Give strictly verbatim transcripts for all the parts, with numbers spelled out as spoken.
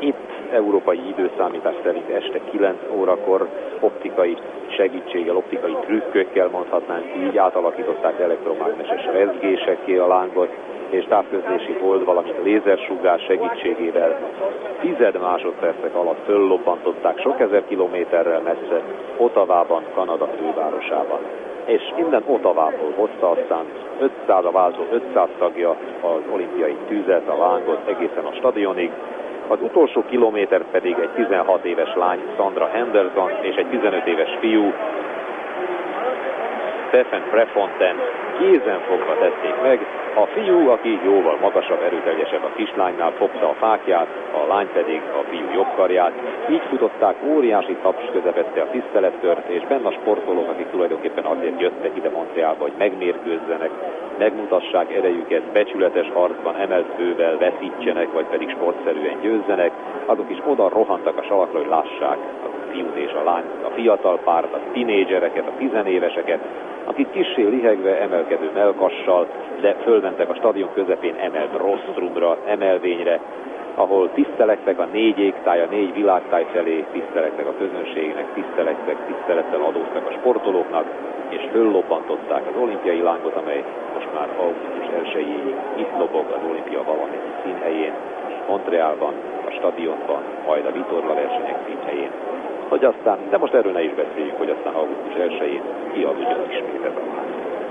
Itt európai időszámítás szerint este kilenc órakor optikai segítséggel, optikai trükkökkel mondhatnánk így átalakították elektromágneses rezgésekké a lángot, és távközlési hold, valamint lézersugár segítségével tized másodpercek alatt föllobbantották sok ezer kilométerrel messze Ottawában, Kanada fővárosában. És innen Ottavából hozta aztán ötszáz, a váltó ötszáz tagja az olimpiai tüzet, a lángot egészen a stadionig. Az utolsó kilométer pedig egy tizenhat éves lány, Sandra Henderson, és egy tizenöt éves fiú, Stephen Prefontaine kézenfogva tették meg. A fiú, aki jóval magasabb, erőteljesebb a kislánynál, fogta a fákját, a lány pedig a fiú jobb karját. Így futották, óriási taps közepette a tisztelettört, és benne a sportolók, akik tulajdonképpen azért jöttek ide Montrealba, hogy megmérkőzzenek, megmutassák erejüket, becsületes harcban emelt fővel veszítsenek, vagy pedig sportszerűen győzzenek, azok is oda rohantak a salakra, hogy lássák a fiút és a lányt, a fiatal párt, a tinédzsereket, a tizenéveseket, akik kissé lihegve, emelkedő mellkassal, de fölmentek a stadion közepén emelt rostrumra, emelvényre, ahol tisztelektek a négy égtáj, a négy világtáj felé, tisztelektek a közönségnek, tisztelektek, tisztelettel adóztak a sportolóknak, és föllobbantották az olimpiai lángot, amely most már augusztus elsejéig itt lobog az olimpia valamennyi színhelyén, Montrealban, a stadionban, majd a vitorlaversenyek színhelyén. Hogy aztán, de most erről ne is beszéljük, hogy aztán augusztus elsején kialudjon ismét ez a lány.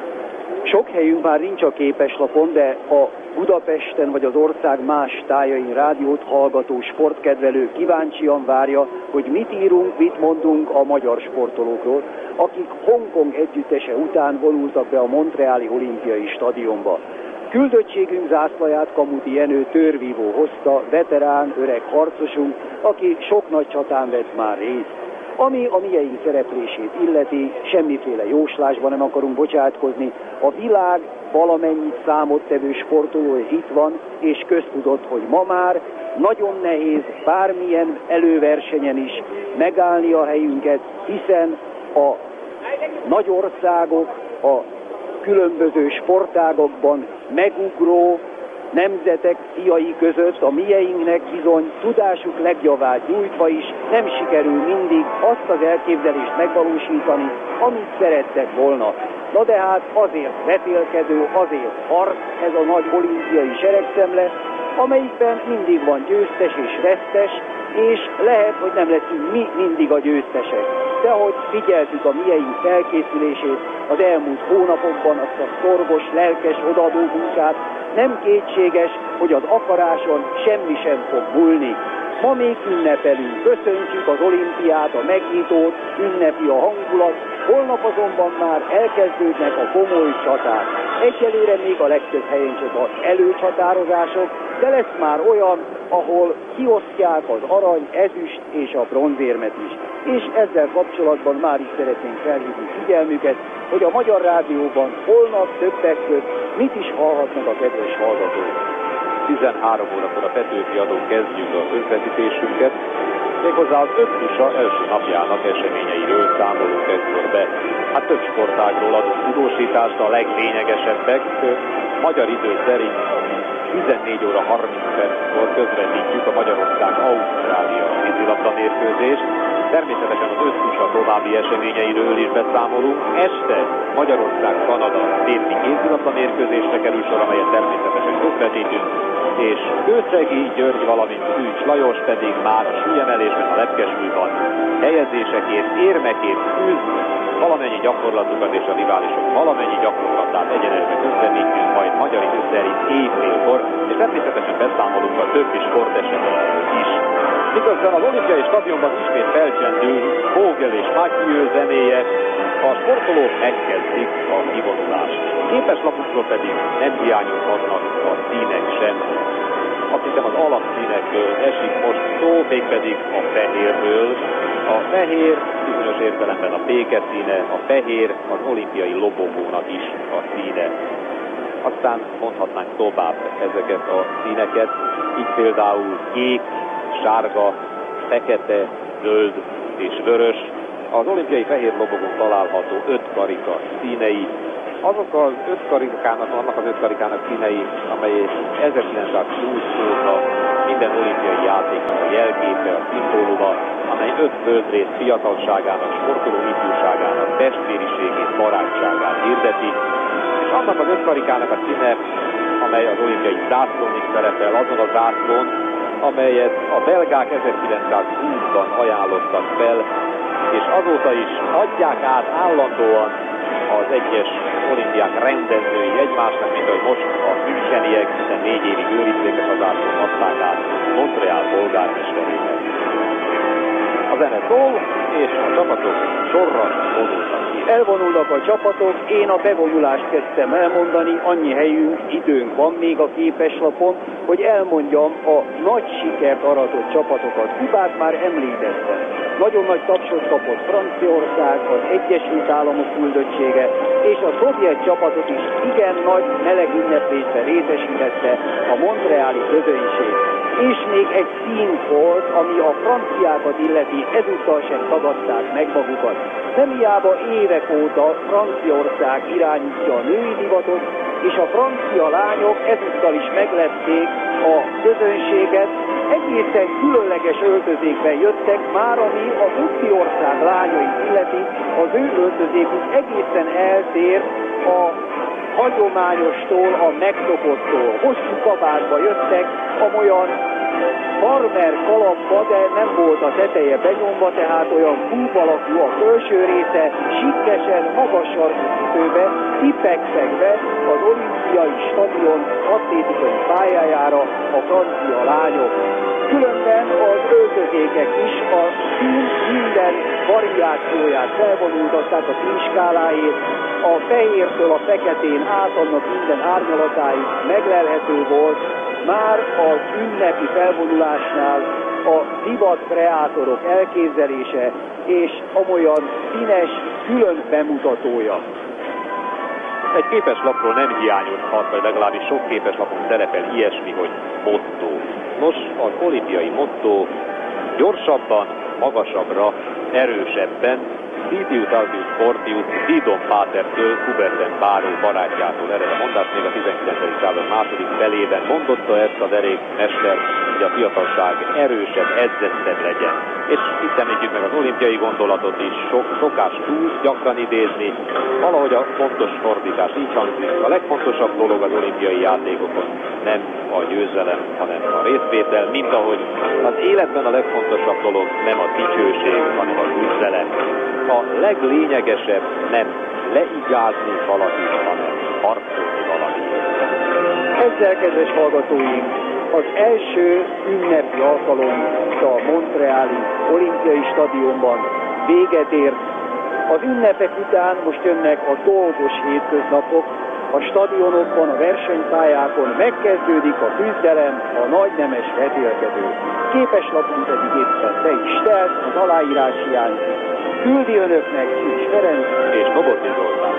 Sok helyünk már nincs a képeslapon, de a Budapesten vagy az ország más tájain rádiót hallgató sportkedvelő kíváncsian várja, hogy mit írunk, mit mondunk a magyar sportolókról, akik Hongkong együttese után vonultak be a Montreali olimpiai stadionba. Küldöttségünk zászlaját Kamuti Jenő tőrvívó hozta, veterán, öreg harcosunk, aki sok nagy csatán vett már részt. Ami a mieink szereplését illeti, semmiféle jóslásban nem akarunk bocsátkozni. A világ valamennyit számottevő sportolója itt van, és köztudott, hogy ma már nagyon nehéz bármilyen előversenyen is megállni a helyünket, hiszen a nagy országok a különböző sportágokban megugró nemzetek fiai között a mieinknek bizony tudásuk legjavát nyújtva is nem sikerül mindig azt az elképzelést megvalósítani, amit szerettek volna. Na de hát azért vetélkedő, azért harc ez a nagy olimpiai seregszemle, amelyikben mindig van győztes és vesztes, és lehet, hogy nem leszünk mi mindig a győztesek. De hogy figyeltük a mieink felkészülését az elmúlt hónapokban, azt a szorgos, lelkes, odaadó munkát, nem kétséges, hogy az akaráson semmi sem fog múlni. Ma még ünnepelünk, köszöntjük az olimpiát, a megnyitót, ünnepi a hangulat, holnap azonban már elkezdődnek a komoly csaták. Egyelőre még a legtöbb helyen csak az előcsatározások, de lesz már olyan, ahol kiosztják az arany, ezüst és a bronzérmet is. És ezzel kapcsolatban már is szeretnénk felhívni figyelmüket, hogy a Magyar Rádióban holnap többek között mit is hallhatnak a kedves hallgatók. tizenhárom órakor a Petőfi adón kezdjük a közvetítésünket, méghozzá az öttusa első napjának eseményeiről számolunk ekkor be. Hát több sportágról adunk tudósítást, a leglényegesebbek. Magyar idő szerint tizennégy óra harminc perckor közvetítjük a Magyarország-Ausztrália vízilabda mérkőzést. Természetesen az öttusa további eseményeiről is beszámolunk. Este Magyarország-Kanada férfi kézilabda mérkőzésre kerül sor, amelyet természetesen közvetítünk, és Kőszegi György, valamint Szűcs Lajos pedig már a súlyemelésben, a lepkesúlyban helyezésekért, érmekért küzd, valamennyi gyakorlatukat és a riválisok valamennyi gyakorlatát egyenesben közvetítünk, majd magyar idő szerint éjfélkor, és természetesen beszámolunk a többi sporteseményről is. Miközben az olimpiai stadionban ismét felcsendül Vogel és Mathieu zenéje, a sportolók megkezdik a kivonulást. Képeslapukról pedig nem hiányozhatnak a színek sem. Azt hiszem az alapszínekről esik most szó, mégpedig a fehérről. A fehér bizonyos értelemben a béke színe, a fehér az olimpiai lobogónak is a színe. Aztán mondhatnánk tovább ezeket a színeket, így például kék, sárga, fekete, zöld és vörös. Az olimpiai fehér lobogón található öt karika színei. Azok az öt karikának, annak az öt karikának színei, amely ezerkilencszázhúsz óta minden olimpiai játéknak a jelképe. öt földrész fiatalságának, sportoló ifjúságának testvériségét, barátságát hirdeti, és annak az ötkarikának a színe, amely az olimpiai zászlón is szerepel, azon a zászlón, amelyet a belgák ezerkilencszázhúszban ajánlottak fel, és azóta is adják át állandóan az egyes olimpiák rendezői egymásnak, mint ahogy most a müncheniek, hiszen négy évig őrizték a zászlón, adták át Montreal polgármesterének. A zene szól, és a csapatok sorra vonulnak ki. Elvonulnak a csapatok, én a bevonulást kezdtem elmondani, annyi helyünk, időnk van még a képeslapon, hogy elmondjam a nagy sikert aratott csapatokat. Kubát már említettem. Nagyon nagy tapsot kapott Franciaország, az Egyesült Államok küldöttsége, és a szovjet csapatot is igen nagy meleg ünneplésben részesítette a montreali közönség. És még egy szín volt, ami a franciákat illeti, ezúttal sem tagadták meg magukat. Nem hiába évek óta Franciaország irányítja a női divatot, és a francia lányok ezúttal is meglepték a közönséget, egészen különleges öltözékben jöttek, már ami a többi ország lányait illeti, az ő öltözékük egészen eltér a hagyományostól, a megszokottól. Hosszú kabátba jöttek, amolyan farmer kalapba, de nem volt a teteje benyomva, tehát olyan kúp alakú a felső része, sikkesen, magas sarkú cipőbe, tipexekbe az olimpiai stadion atlétikai pályájára a francia lányok. Különben az öltözékek is a szín minden variációját felvonultatták a színskáláért, a fehértől a feketén át annak minden árnyalatáig meglelhető volt. Már az ünnepi felvonulásnál a divat kreátorok elképzelése és amolyan színes, külön bemutatója. Egy képeslapról nem hiányozhat, vagy legalábbis sok képeslapon szerepel ilyesmi, hogy motto. Nos, az olimpiai motto gyorsabban, magasabbra, erősebben, Vidius Ardius Fortius, Didon Pátertől, Huberten Báró barátjától ered a mondás, még a tizenkilencedik század második felében mondotta ezt a derékmester, hogy a fiatalság erősebb, edzettebb legyen. És itt említjük meg az olimpiai gondolatot is, sok, szokás túl gyakran idézni, valahogy a fontos fordítás így hangzik. A legfontosabb dolog az olimpiai játékokon nem a győzelem, hanem a részvétel, mint ahogy az életben a legfontosabb dolog nem a dicsőség, hanem a küzdelem. A leglényegesebb nem leigázni valakit, hanem harcolni valakit. Ezzel, kedves hallgatóink, az első ünnepi alkalom a montreali olimpiai stadionban véget ért. Az ünnepek után most jönnek a dolgos hétköznapok, a stadionokon, a versenypályákon megkezdődik a küzdelem, a nagynemes vetélkedő. Képeslapunk pedig éppen be is telt, az aláírás hiányzik. Küldi önöknek Szűcs Ferenc és Novotny Zoltán.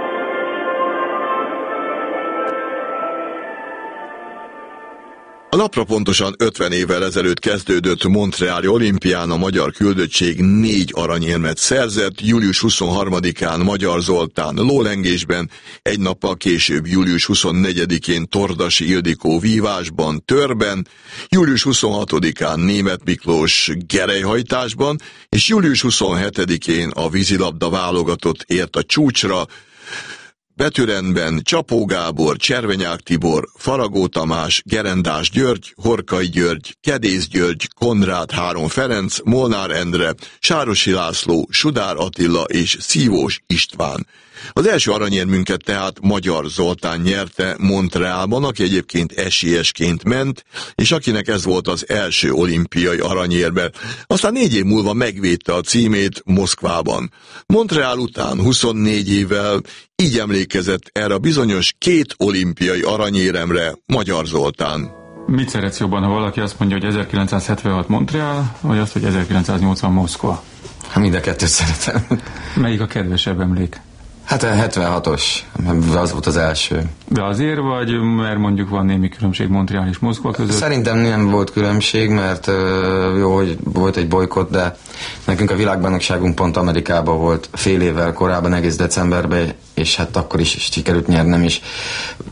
A napra pontosan ötven évvel ezelőtt kezdődött montreali olimpián a magyar küldöttség négy aranyérmet szerzett, július huszonharmadikán Magyar Zoltán lólengésben, egy nappal később július huszonnegyedikén Tordasi Ildikó vívásban, törben, július huszonhatodikán Németh Miklós gerelyhajtásban, és július huszonhetedikén a vízilabda válogatott ért a csúcsra, betűrendben Csapó Gábor, Cservenyák Tibor, Faragó Tamás, Gerendás György, Horkai György, Kedész György, Konrád Háron Ferenc, Molnár Endre, Sárosi László, Sudár Attila és Szívós István. Az első aranyérmünket tehát Magyar Zoltán nyerte Montrealban, aki egyébként esélyesként ment, és akinek ez volt az első olimpiai aranyérme. Aztán négy év múlva megvédte a címét Moszkvában. Montreal után huszonnégy évvel így emlékezett erre a bizonyos két olimpiai aranyéremre Magyar Zoltán. Mit szeretsz jobban, ha valaki azt mondja, hogy ezerkilencszázhetvenhat Montreal, vagy azt, hogy ezerkilencszáznyolcvan Moszkva? Hát mind a kettőt szeretem. Melyik a kedvesebb emlék? Hát a hetvenhatos, az volt az első. De azért vagy, mert mondjuk van némi különbség Montreal és Moszkva között? Szerintem nem volt különbség, mert jó, hogy volt egy bolykott, de nekünk a világbajnokságunk pont Amerikában volt fél évvel korábban, egész decemberben, és hát akkor is sikerült nyernem is.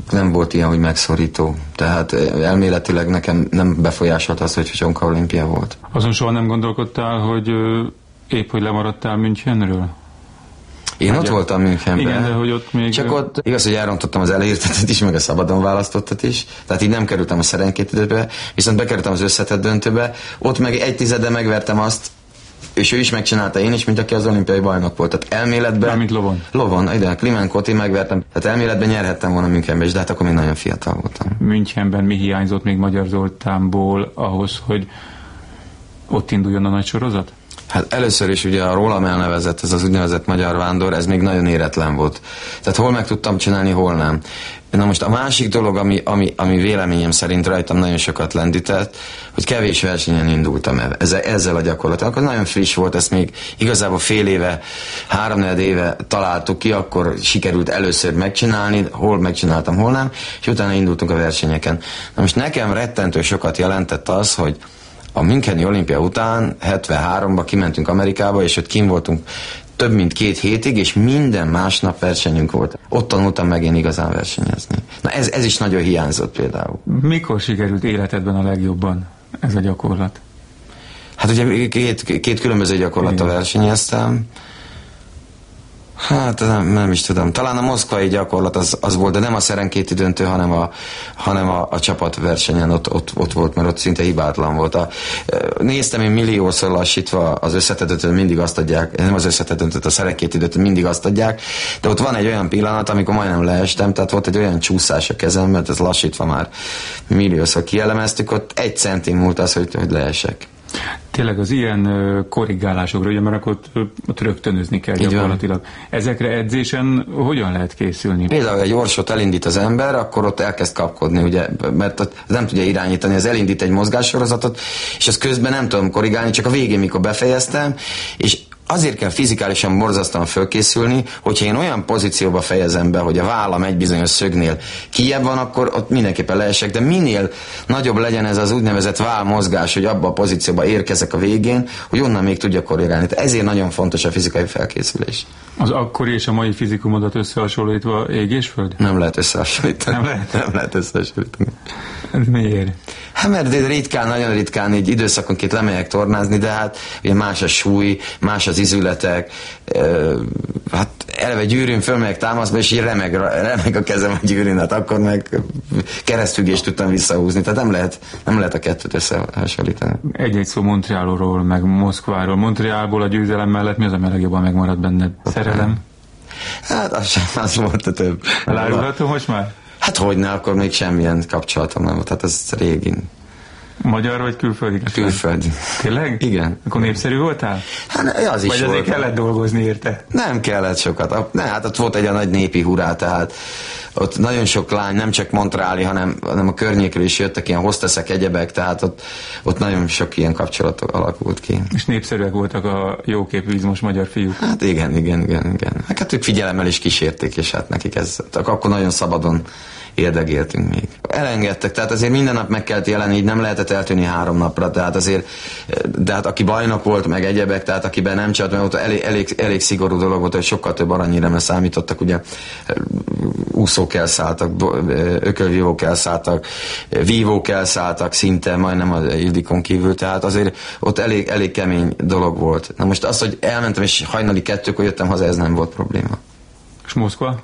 nem volt ilyen, hogy megszorító. Tehát elméletileg nekem nem befolyásolt az, hogy Csonka olimpia volt. Azon soha nem gondolkodtál, hogy épp hogy lemaradtál Münchenről? Én ott voltam Münchenben. Igen, de hogy ott még... Csak ott igaz, hogy elrontottam az elértetet is, meg a szabadon választottat is. Tehát így nem kerültem a szerenkétidőbe, viszont bekerültem az összetett döntőbe. Ott meg egy tizede megvertem azt, és ő is megcsinálta, én is, mint aki az olimpiai bajnok volt. Tehát elméletben... Mint lovon. Lovon, ide, Klimenkót én megvertem. Tehát elméletben nyerhettem volna Münchenben is, de hát akkor még nagyon fiatal voltam. Münchenben mi hiányzott még Magyar Zoltánból ahhoz, hogy ott induljon a nagy sorozat? Hát először is ugye a rólam elnevezett, ez az úgynevezett magyar vándor, ez még nagyon éretlen volt. Tehát hol meg tudtam csinálni, hol nem. Na most a másik dolog, ami, ami, ami véleményem szerint rajtam nagyon sokat lendített, hogy kevés versenyen indultam el, ezzel, ezzel a gyakorlattal. Akkor nagyon friss volt, ezt még igazából fél éve, háromnegyed éve találtuk ki, akkor sikerült először megcsinálni, hol megcsináltam, hol nem, és utána indultunk a versenyeken. Na most nekem rettentő sokat jelentett az, hogy a Müncheni olimpia után hetvenháromban kimentünk Amerikába, és ott kint voltunk több mint két hétig, és minden másnap versenyünk volt. Ott tanultam meg én igazán versenyezni. Na ez, ez is nagyon hiányzott például. Mikor sikerült életedben a legjobban ez a gyakorlat? Hát ugye két, két különböző gyakorlattal versenyeztem. Hát nem, nem is tudom. Talán a moszkvai gyakorlat az, az volt, de nem a szerenkéti döntő, hanem a, hanem a, a csapatversenyen ott, ott, ott volt, mert ott szinte hibátlan volt. A, néztem én milliószor lassítva az összetett döntőt, mindig azt adják, nem az összetett döntőt, a szerenkéti döntőt mindig azt adják, de ott van egy olyan pillanat, amikor majdnem leestem, tehát volt egy olyan csúszás a kezemben, mert ez lassítva már milliószor kielemeztük, ott egy centim múlt az, hogy, hogy leesek. Tényleg az ilyen korrigálásokra, ugye, mert akkor ott, ott rögtönözni kell gyakorlatilag. Ezekre edzésen hogyan lehet készülni? Például egy orsot elindít az ember, akkor ott elkezd kapkodni, ugye, mert nem tudja irányítani, az elindít egy mozgássorozatot, és ezt közben nem tudom korrigálni, csak a végén, mikor befejeztem, és azért kell fizikálisan borzasztóan fölkészülni, hogyha én olyan pozícióba fejezem be, hogy a vállam egy bizonyos szögnél kijebb van, akkor ott mindenképpen leesek, de minél nagyobb legyen ez az úgynevezett válmozgás, hogy abba a pozícióba érkezek a végén, hogy onnan még tudja korrigálni. Tehát ezért nagyon fontos a fizikai felkészülés. Az akkori és a mai fizikumodat összehasonlítva ég és föld? Nem lehet összehasonlítani. Nem lehet? Nem lehet összehasonlítani. Ez miért? Hát mert ritkán, nagyon ritkán így időszakonként lemegyek tornázni, de hát ugye más a súly, más az izületek, hát eleve gyűrűn fölmegyek támaszba, és így remeg, remeg a kezem a gyűrűn, hát akkor meg keresztfüggést tudtam visszahúzni, tehát nem lehet, nem lehet a kettőt összehasonlítani. Egy-egy szó Montrealról, meg Moszkváról. Montrealból a győzelem mellett mi az, ami legjobban megmaradt benned? Szerelem? Hát az sem, az volt a több. Elárulható most már? Hát hogyne, akkor még semmilyen kapcsolatom nem volt, tehát ez régin. Magyar vagy külföldi? Külföldi. Tényleg? Igen. Akkor népszerű voltál? Hát az is vagy volt. Vagy azért kellett dolgozni érte? Nem kellett sokat. Ne, hát ott volt egy a nagy népi hurrá, tehát ott nagyon sok lány, nem csak montreali, hanem, hanem a környékről is jöttek ilyen hosteszek, egyebek, tehát ott, ott nagyon sok ilyen kapcsolat alakult ki. És népszerűek voltak a jóképű izmos magyar fiúk? Hát igen, igen, igen, igen. Hát ők figyelemmel is kísérték, és hát nekik ez, akkor nagyon szabadon érdegéltünk még. Elengedtek, tehát azért minden nap meg kellett jelenni, így nem lehetett eltűnni három napra, tehát azért, de hát aki bajnok volt, meg egyebek, tehát akiben nem csalt, mert ott elég, elég, elég szigorú dolog volt, hogy sokkal több aranyéremre számítottak, ugye úszók elszálltak, ökölvívók elszálltak, vívók elszálltak szinte, majdnem az Ildikon kívül, tehát azért ott elég, elég kemény dolog volt. Na most az, hogy elmentem és hajnali kettőkor jöttem haza, ez nem volt probléma. És Moszkva?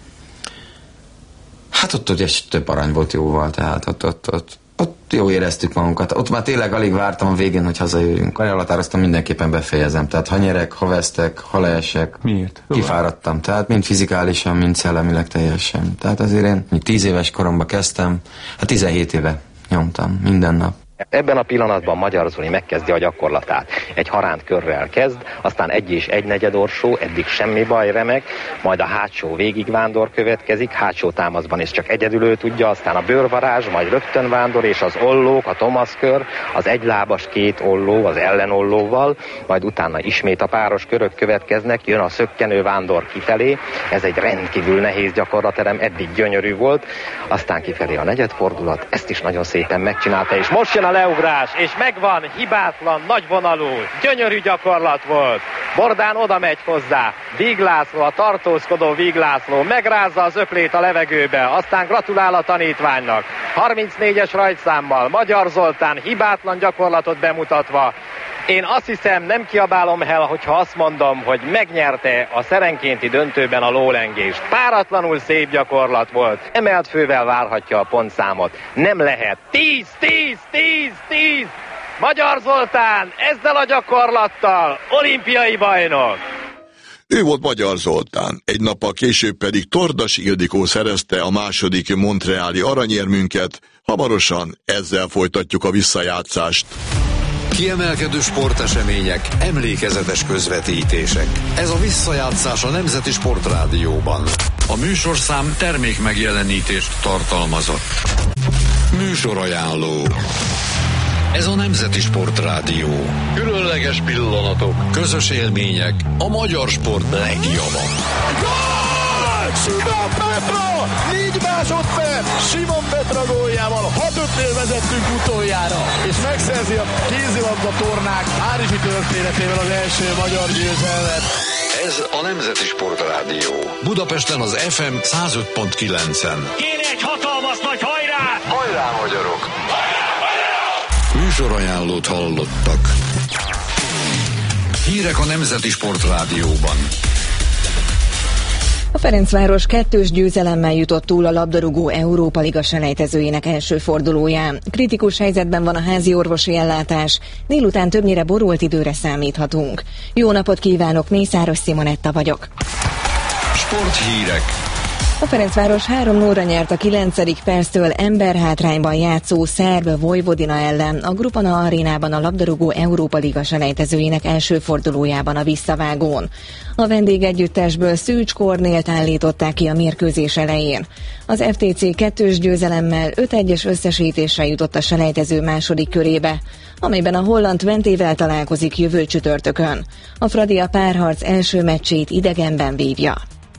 Hát ott ugye több arany volt jóval, tehát ott, ott, ott, ott jó éreztük magunkat. Ott már tényleg alig vártam a végén, hogy hazajöjjünk. Elhatároztam, mindenképpen befejezem. Tehát ha nyerek, ha vesztek, ha leesek. Miért? Kifáradtam. Tehát mind fizikálisan, mind szellemileg teljesen. Tehát azért én tíz éves koromban kezdtem, hát tizenhét éve nyomtam minden nap. Ebben a pillanatban Magyar Zoli megkezdi a gyakorlatát. Egy haránt körrel kezd, aztán egy és egy negyed orsó, eddig semmi baj, remek, majd a hátsó végigvándor következik, hátsó támaszban is csak egyedül ő tudja, aztán a bőrvarázs, majd rögtön vándor és az ollók, a Thomas kör, az egylábas két olló, az ellenollóval, majd utána ismét a páros körök következnek, jön a szökkenő vándor kifelé, ez egy rendkívül nehéz gyakorlaterem, eddig gyönyörű volt, aztán kifelé a negyedfordulat, ezt is nagyon szépen megcsinálta, és most jön a leugrás, és megvan, hibátlan, nagyvonalú, gyönyörű gyakorlat volt. Bordán oda megy hozzá. Víg László, a tartózkodó Víg László megrázza az öklét a levegőbe, aztán gratulál a tanítványnak. harmincnégyes rajtszámmal Magyar Zoltán hibátlan gyakorlatot bemutatva. Én azt hiszem, nem kiabálom el, hogyha azt mondom, hogy megnyerte a szerenkénti döntőben a lólengést. Páratlanul szép gyakorlat volt. Emelt fővel várhatja a pontszámot. Nem lehet. tíz, tíz, tíz, tíz! Magyar Zoltán ezzel a gyakorlattal olimpiai bajnok! Ő volt Magyar Zoltán, egy nappal később pedig Tordas Ildikó szerezte a második montreali aranyérmünket, hamarosan ezzel folytatjuk a visszajátszást. Kiemelkedő sportesemények, emlékezetes közvetítések. Ez a visszajátszás a Nemzeti Sportrádióban. A műsorszám termék megjelenítést tartalmazott. Műsorajánló. Ez a Nemzeti Sportrádió. Különleges pillanatok, közös élmények, a magyar sport legjava. Gól! Simon Petra! négy másodperc! Simon Petra góljával hat ötnél vezettünk utoljára, és megszerzi a kézilabda tornák párizsi történetével az első magyar győzelmet. Ez a Nemzeti Sportrádió. Budapesten az ef em száz öt pont kilencen. Kéne egy hatalmas nagy hajrá! Hajrá, magyarok! Műsorajánlót hallottak. Hírek a Nemzeti Sportrádióban. A Ferencváros kettős győzelemmel jutott túl a labdarúgó Európa Liga selejtezőjének első fordulóján. Kritikus helyzetben van a házi orvosi ellátás, délután többnyire borult időre számíthatunk. Jó napot kívánok, Mészáros Simonetta vagyok. Sporthírek. A Ferencváros három nullra nyert a kilencedik perctől emberhátrányban játszó szerb Vojvodina ellen a Grupana arénában a labdarúgó Európa Liga selejtezőjének első fordulójában a visszavágón. A vendégegyüttesből Szűcs Kornélt állították ki a mérkőzés elején. Az ef té cé kettős győzelemmel öt egyes összesítésre jutott a selejtező második körébe, amelyben a holland Twentével találkozik jövő csütörtökön. A Fradi a párharc első meccsét idegenben vívja.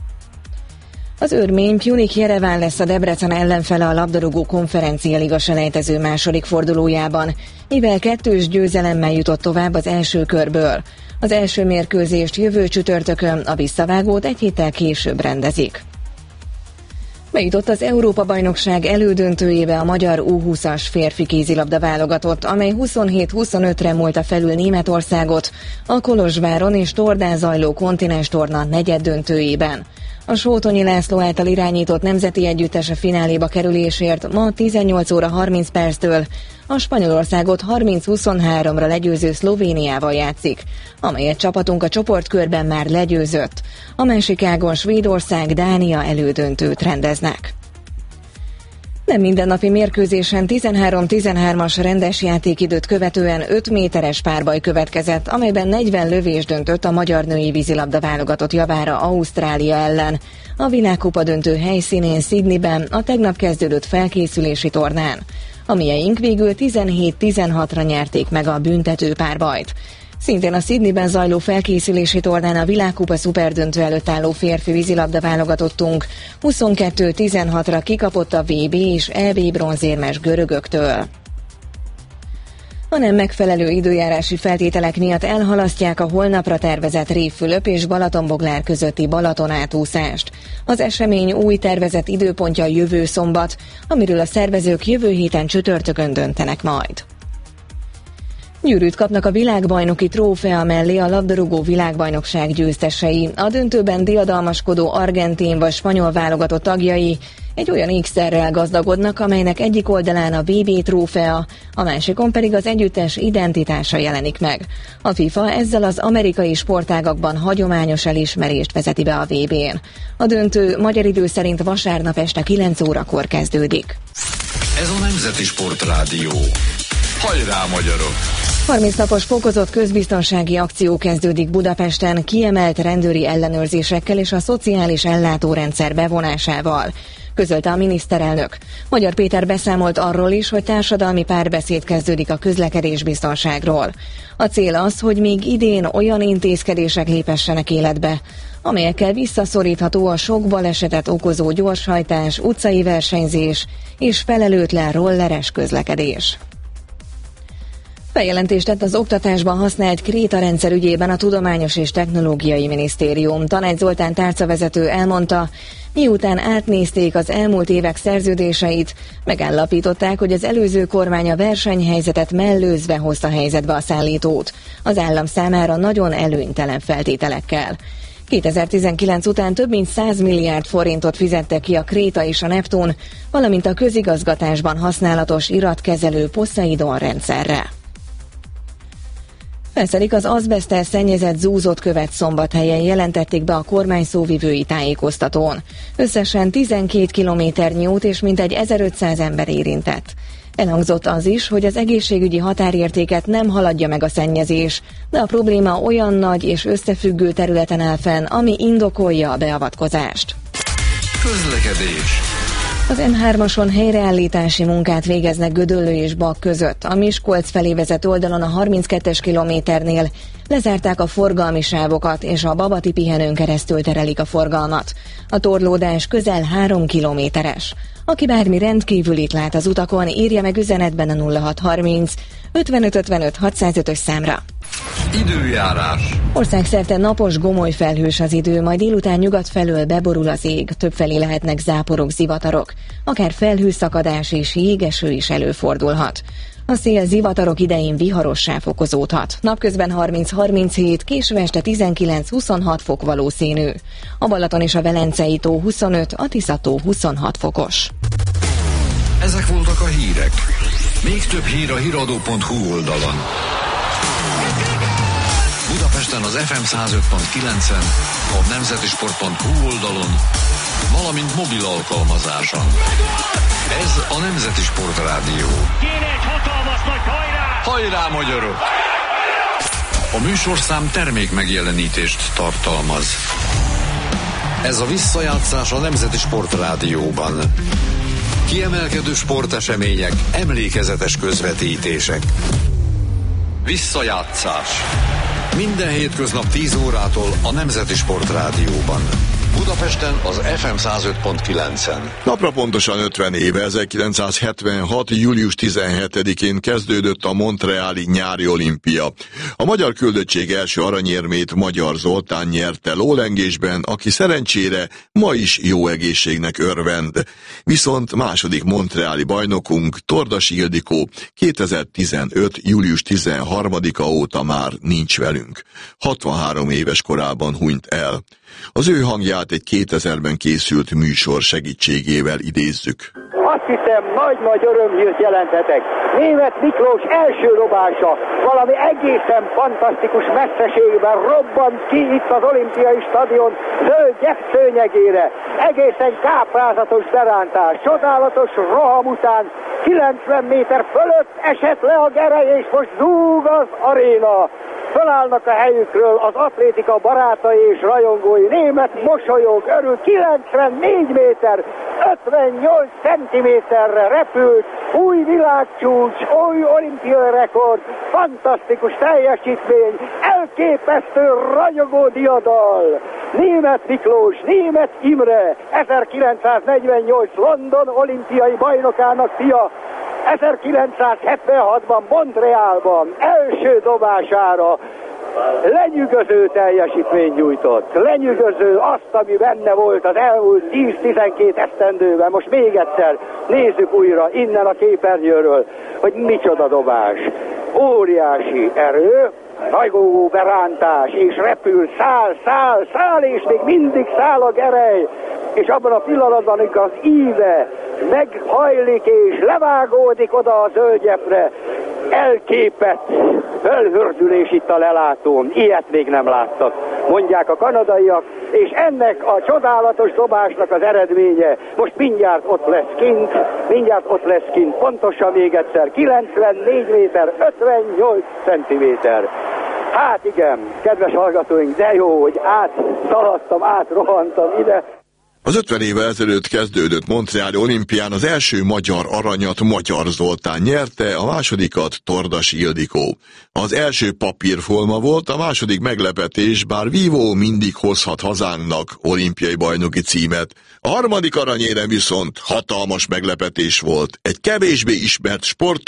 Az örmény Pjunik Jereván lesz a Debrecen ellenfele a labdarúgó konferencia liga selejtező második fordulójában, mivel kettős győzelemmel jutott tovább az első körből. Az első mérkőzést jövő csütörtökön, a visszavágót egy héttel később rendezik. Bejutott az Európa-bajnokság elődöntőjébe a magyar U húszas férfi kézilabda válogatott, amely huszonhét huszonötre múlta felül Németországot a Kolozsváron és Tordán zajló kontinens torna negyeddöntőjében. A Sótonyi László által irányított nemzeti együttes a fináléba kerülésért ma tizennyolc óra harminc perctől a Spanyolországot harminc huszonháromra legyőző Szlovéniával játszik, amelyet csapatunk a csoportkörben már legyőzött. A másik ágon Svédország, Dánia elődöntőt rendeznek. Nem mindennapi mérkőzésen tizenhárom tizenhármas rendes játékidőt követően öt méteres párbaj következett, amelyben negyven lövés döntött a magyar női vízilabda válogatott javára Ausztrália ellen. A világkupa döntő helyszínén Sydneyben a tegnap kezdődött felkészülési tornán. A mieink végül tizenhét tizenhatra nyerték meg a büntető párbajt. Szintén a Sydneyben zajló felkészülési tornán a világkupa szuperdöntő előtt álló férfi vízilabda válogatottunk huszonkettő tizenhatra kikapott a vé bé és é bé bronzérmes görögöktől. A nem megfelelő időjárási feltételek miatt elhalasztják a holnapra tervezett Révfülöp és Balatonboglár közötti Balaton átúszást. Az esemény új tervezett időpontja jövő szombat, amiről a szervezők jövő héten csütörtökön döntenek majd. Gyűrűt kapnak a világbajnoki trófea mellé a labdarúgó világbajnokság győztesei, a döntőben diadalmaskodó argentin vagy spanyol válogatott tagjai egy olyan ékszerrel gazdagodnak, amelynek egyik oldalán a vé bé trófea, a másikon pedig az együttes identitása jelenik meg. A FIFA ezzel az amerikai sportágakban hagyományos elismerést vezeti be a vé bén. A döntő magyar idő szerint vasárnap este kilenc órakor kezdődik. Ez a Nemzeti Sportrádió. Hajrá, magyarok! harminc napos fokozott közbiztonsági akció kezdődik Budapesten kiemelt rendőri ellenőrzésekkel és a szociális ellátórendszer bevonásával, közölte a miniszterelnök. Magyar Péter beszámolt arról is, hogy társadalmi párbeszéd kezdődik a közlekedésbiztonságról. A cél az, hogy még idén olyan intézkedések lépessenek életbe, amelyekkel visszaszorítható a sok balesetet okozó gyorshajtás, utcai versenyzés és felelőtlen rolleres közlekedés. Bejelentést tett az oktatásban használt Kréta rendszer ügyében a Tudományos és Technológiai Minisztérium. Tanács Zoltán tárcavezető elmondta, miután átnézték az elmúlt évek szerződéseit, megállapították, hogy az előző kormány a versenyhelyzetet mellőzve hozta helyzetbe a szállítót, az állam számára nagyon előnytelen feltételekkel. kétezer-tizenkilenc után több mint száz milliárd forintot fizettek ki a Kréta és a Neptun, valamint a közigazgatásban használatos iratkezelő Poseidon rendszerre. Felszelik az azbeszttel szennyezett zúzott követ Szombathelyen, jelentették be a kormány szóvivői tájékoztatón. Összesen tizenkét kilométernyi út és mintegy ezerötszáz ember érintett. Elhangzott az is, hogy az egészségügyi határértéket nem haladja meg a szennyezés, de a probléma olyan nagy és összefüggő területen áll fenn, ami indokolja a beavatkozást. Közlekedés. Az M hármason helyreállítási munkát végeznek Gödöllő és Bak között. A Miskolc felé vezető oldalon a harminckettes kilométernél lezárták a forgalmi sávokat, és a Babati pihenőn keresztül terelik a forgalmat. A torlódás közel három kilométeres. Aki bármi rendkívülit lát az utakon, írja meg üzenetben a nulla hat harminc ötvenöt ötvenöt hatszázötös számra. Időjárás. Országszerte napos, gomoly felhős az idő, majd délután nyugat felől beborul az ég, többfelé lehetnek záporok, zivatarok, akár felhőszakadás és jégeső is előfordulhat. A szél zivatarok idején viharossá fokozódhat. Napközben harminc-harminchét, késő este tizenkilenc-huszonhat fok valószínű. A Balaton és a Velencei tó huszonöt, a Tisza-tó huszonhat fokos. Ezek voltak a hírek. Még több hír a híradó pont hu oldalon. Budapesten az ef em száz öt pont kilencen, a nemzetisport pont hu oldalon, valamint mobil alkalmazáson. Ez a Nemzeti Sport Rádió. Kéne egy hatalmas nagy hajrá! Hajrá, magyarok! A műsorszám termék megjelenítést tartalmaz. Ez a visszajátszás a Nemzeti Sport Rádióban. Kiemelkedő sportesemények, emlékezetes közvetítések. Visszajátszás. Minden hétköznap tíz órától a Nemzeti Sport Rádióban. Budapesten az ef em száz öt pont kilencen. Napra pontosan ötven éve, ezerkilencszázhetvenhat. július tizenhetedikén kezdődött a montreali nyári olimpia. A magyar küldöttség első aranyérmét Magyar Zoltán nyerte lólengésben, aki szerencsére ma is jó egészségnek örvend. Viszont második montreali bajnokunk, Tordasi Ildikó kétezer-tizenöt. július tizenharmadika óta már nincs velünk. hatvanhárom éves korában hunyt el. Az ő hangját egy kétezerben készült műsor segítségével idézzük. Azt hiszem, nagy-nagy örömhírt jelentetek. Németh Miklós első dobása valami egészen fantasztikus messzeségben robbant ki itt az olimpiai stadion zöld gyep szőnyegére. Egészen káprázatos berántás, csodálatos roham után kilencven méter fölött esett le a gerej, és most zúg az aréna. Fölállnak a helyükről az atlétika barátai és rajongói. Németh mosolyog, örül, kilencvennégy méter, ötvennyolc centiméterre repült, új világcsúcs, új olimpiai rekord, fantasztikus teljesítmény, elképesztő ragyogó diadal. Németh Miklós, Németh Imre, ezerkilencszáznegyvennyolc London olimpiai bajnokának fia, ezerkilencszázhetvenhatban Montrealban első dobására lenyűgöző teljesítményt nyújtott. Lenyűgöző azt, ami benne volt az elmúlt tíz-tizenkét esztendőben. Most még egyszer nézzük újra innen a képernyőről, hogy micsoda dobás. Óriási erő, rajgógó berántás, és repül, száll, száll, száll, és még mindig száll a gerej. És abban a pillanatban, amikor az íve meghajlik és levágódik oda a zöldgyepre, elképett felhördülés itt a lelátón. Ilyet még nem láttak, mondják a kanadaiak, és ennek a csodálatos dobásnak az eredménye most mindjárt ott lesz kint, mindjárt ott lesz kint, pontosan még egyszer, kilencvennégy méter, ötvennyolc centiméter. Hát igen, kedves hallgatóink, de jó, hogy átszaladtam, átrohantam ide. Az ötven évvel ezelőtt kezdődött montreali olimpián az első magyar aranyat Magyar Zoltán nyerte, a másodikat Tordasi Ildikó. Az első papírforma volt, a második meglepetés, bár vívó mindig hozhat hazánknak olimpiai bajnoki címet. A harmadik aranyérem viszont hatalmas meglepetés volt. Egy kevésbé ismert sportoló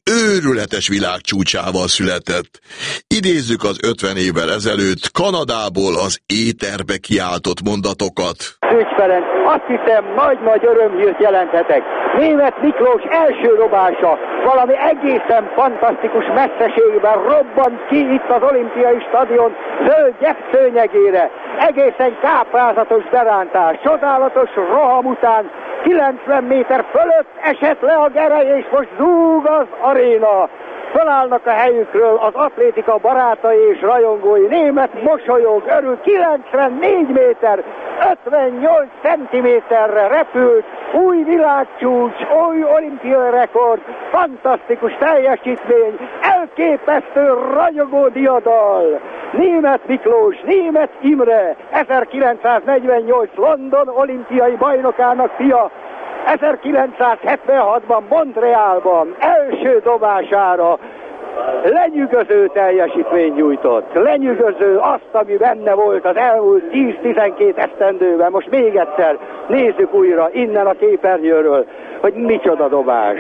őrületes világcsúcsával született. Idézzük az ötven évvel ezelőtt Kanadából az éterbe kiáltott mondatokat. Szűcs Ferenc, azt hiszem, nagy-nagy örömhírt jelenthetek. Németh Miklós első dobása valami egészen fantasztikus messzeségben robbant ki itt az olimpiai stadion zöld gyepszőnyegére. Egészen káprázatos berántás, csodálatos roham után kilencven méter fölött esett le a gerej, és most zúg az aréna. Fölállnak a helyükről az atlétika barátai és rajongói. Németh mosolyog, örül, kilencvennégy méter, ötvennyolc centiméterre repült, új világcsúcs, új olimpiai rekord, fantasztikus teljesítmény, elképesztő ragyogó diadal. Németh Miklós, Németh Imre, ezerkilencszáznegyvennyolc London olimpiai bajnokának fia, ezerkilencszázhetvenhatban Montrealban első dobására lenyűgöző teljesítmény nyújtott. Lenyűgöző azt, ami benne volt az elmúlt tíz-tizenkét esztendőben. Most még egyszer nézzük újra innen a képernyőről, hogy micsoda dobás.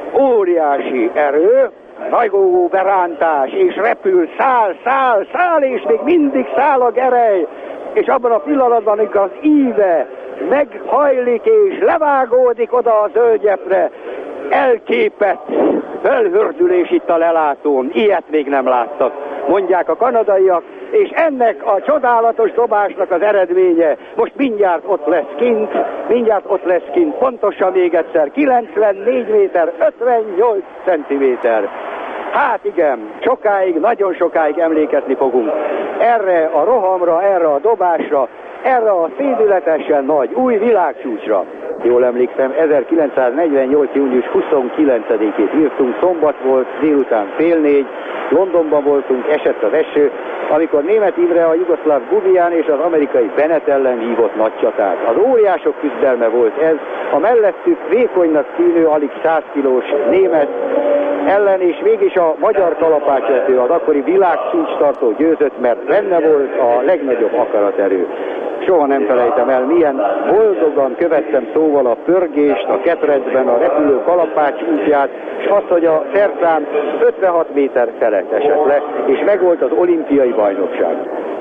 Óriási erő, rajgó berántás, és repül, száll, száll, száll, és még mindig száll a gerej. És abban a pillanatban, amikor az íve meghajlik és levágódik oda a zöldgyepre, elképett felhördülés itt a lelátón. Ilyet még nem láttak, mondják a kanadaiak, és ennek a csodálatos dobásnak az eredménye most mindjárt ott lesz kint, mindjárt ott lesz kint, pontosan még egyszer, kilencvennégy méter, ötvennyolc centiméter. Hát igen, sokáig, nagyon sokáig emlékezni fogunk erre a rohamra, erre a dobásra, erre a szédületesen nagy új világcsúcsra. Jól emlékszem, ezerkilencszáznegyvennyolc június huszonkilencedikét írtunk, szombat volt, délután fél négy, Londonban voltunk, esett az eső, amikor Németh Imre a jugoszláv Guvián és az amerikai Bennett ellen vívott nagy csatát. Az óriások küzdelme volt ez, a mellettük vékonynak tűnő alig száz kilós Németh ellen, és mégis a magyar kalapácsvető, az akkori világcsúcstartó győzött, mert benne volt a legnagyobb akaraterő. Soha nem felejtem el, milyen boldogan követtem szóval a pörgést, a ketrecben, a repülő kalapács útját, és azt, hogy a szerszám ötvenhat méter felett esett le, és megvolt az olimpiai bajnokság.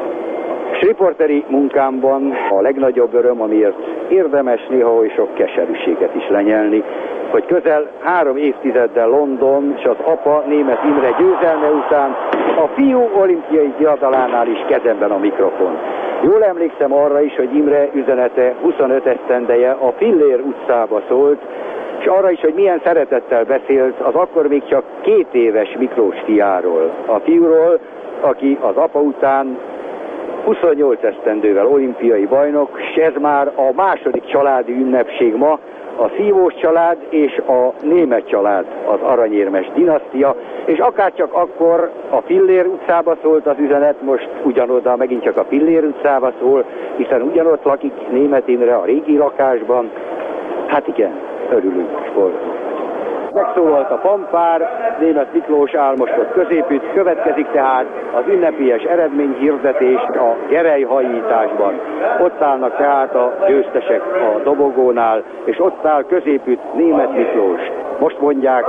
S riporteri munkámban a legnagyobb öröm, amiért érdemes néha oly sok keserűséget is lenyelni, hogy közel három évtizeddel London és az apa Németh Imre győzelme után a fiú olimpiai diadalánál is kezemben a mikrofon. Jól emlékszem arra is, hogy Imre üzenete huszonöt esztendeje a Fillér utcába szólt, és arra is, hogy milyen szeretettel beszélt az akkor még csak két éves Miklós fiáról. A fiúról, aki az apa után huszonnyolc esztendővel olimpiai bajnok, és ez már a második családi ünnepség ma, a Szívós család és a Németh család, az aranyérmes dinasztia, és akárcsak akkor a Fillér utcába szólt az üzenet, most ugyanoda megint csak a Fillér utcába szól, hiszen ugyanott lakik Németh Imre a régi lakásban. Hát igen, örülünk, sportunk. Megszólalt a fanfár, Németh Miklós áll most ott középütt, következik tehát az ünnepélyes eredményhirdetés a gerelyhajításban. Ott állnak tehát a győztesek a dobogónál, és ott áll középütt Németh Miklós. Most mondják: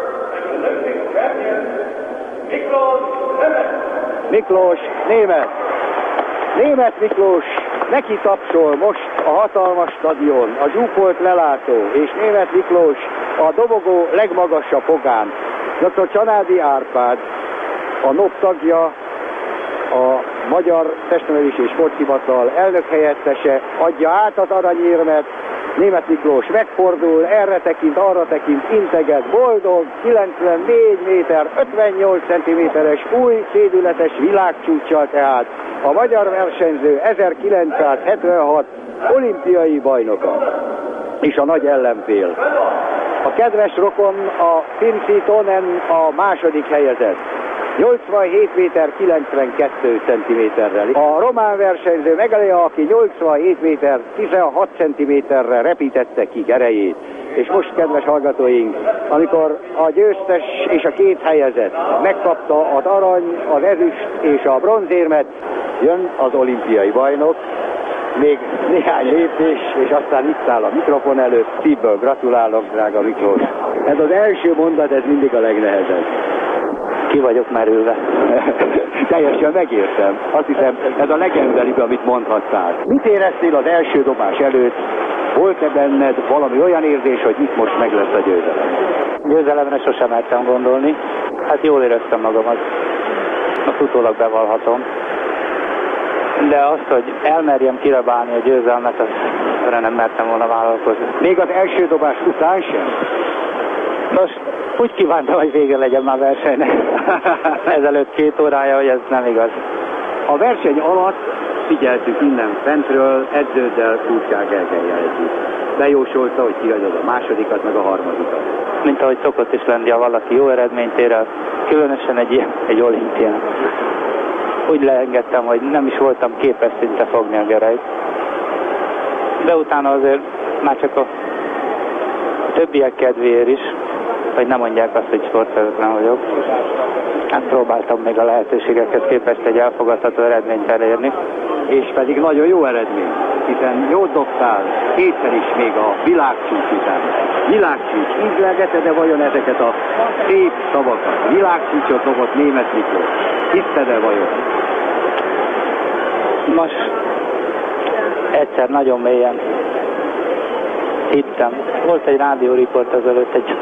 Miklós, Németh! Németh Miklós neki tapsol most a hatalmas stadion, a zsúfolt lelátó, és Németh Miklós a dobogó legmagasabb fogán. doktor Csanádi Árpád, a en o pé tagja, a Magyar Testnevelési és Sporthivatal elnök helyettese adja át az aranyérmet. Németh Miklós megfordul, erre tekint, arra tekint, integet, boldog, kilencvennégy méter, ötvennyolc centiméteres új szédületes világcsúccsal tehát a magyar versenyző ezerkilencszázhetvenhat olimpiai bajnoka és a nagy ellenfél. A kedves rokon, a Finci Tonen a második helyezett, nyolcvanhét méter kilencvenkettő centiméterrel. A román versenyző Megalea, aki nyolcvanhét méter tizenhat centiméterre repítette ki gerejét. És most, kedves hallgatóink, amikor a győztes és a két helyezett megkapta az arany, az ezüst és a bronzérmet, jön az olimpiai bajnok. Még néhány lépés, és aztán itt áll a mikrofon előtt. Szívből gratulálok, drága Miklós! Ez az első mondat, ez mindig a legnehezebb. Ki vagyok merülve. Teljesen megértem. Azt hiszem, ez a legendaribb, amit mondhattál. Mit éreztél az első dobás előtt? Volt-e benned valami olyan érzés, hogy itt most meg lesz a győzelem? Győzelemre sosem mertem gondolni. Hát jól éreztem magamat. Azt utólag bevallhatom. De azt, hogy elmerjem kirabálni a győzelmet, azt erre nem mertem volna vállalkozni. Még az első dobás után sem? Nos, úgy kívántam, hogy vége legyen már versenynek. Ezelőtt két órája, hogy ez nem igaz. A verseny alatt figyeltük innen fentről, edződdel, Kurcsák Gergellyel együtt. Bejósolta, hogy kiadod a másodikat, meg a harmadikat. Mint ahogy szokott is lenni, ha valaki jó eredményt ér el, különösen egy, egy olimpián. Úgy leengedtem, hogy nem is voltam képes szinte fogni a gerelyt. De utána azért már csak a többiek kedvéért is, hogy nem mondják azt, hogy sportszeretlen vagyok. Hát próbáltam még a lehetőségeket képest egy elfogadható eredményt elérni. És pedig nagyon jó eredmény, hiszen jót dobtál, kétszer is még a világcsúcs után. Világcsúcs, ízlelgette, de vajon ezeket a szép szavakat? Világcsúcsot dobott Németh Miklós. Hiszed-e vajon? Nos, egyszer nagyon mélyen hittem. Volt egy rádióriport azelőtt egy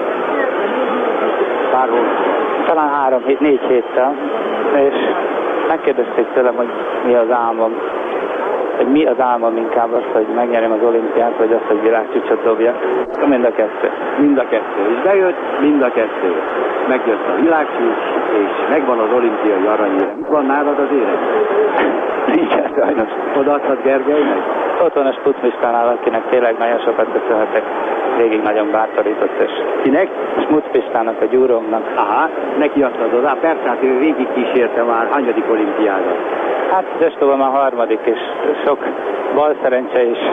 pár talán három, hét, négy héttel, és megkérdezték tőlem, hogy mi az álmom. Hogy mi az álmom inkább az, hogy megnyerjem az olimpiát, vagy az, hogy világcsúcsot dobjak. Mind a kettő. Mind a kettő. És bejött mind a kettő. Megjött a világcsúcs, és megvan az olimpiai aranyérem. Van nálad az érem? Nincsen sajnos. Odaadtad Gergelynek? Ott van a Smuts-Pistánál, akinek tényleg nagyon sokat köszönhetek. Végig nagyon bátorított, és kinek? Smuts-Pistának, a gyúrómnak. Aha, neki adtad oda. Persze, hát ő végig kísérte már hanyadik olimpiádat. Hát Destóban már harmadik, és sok bal szerencse és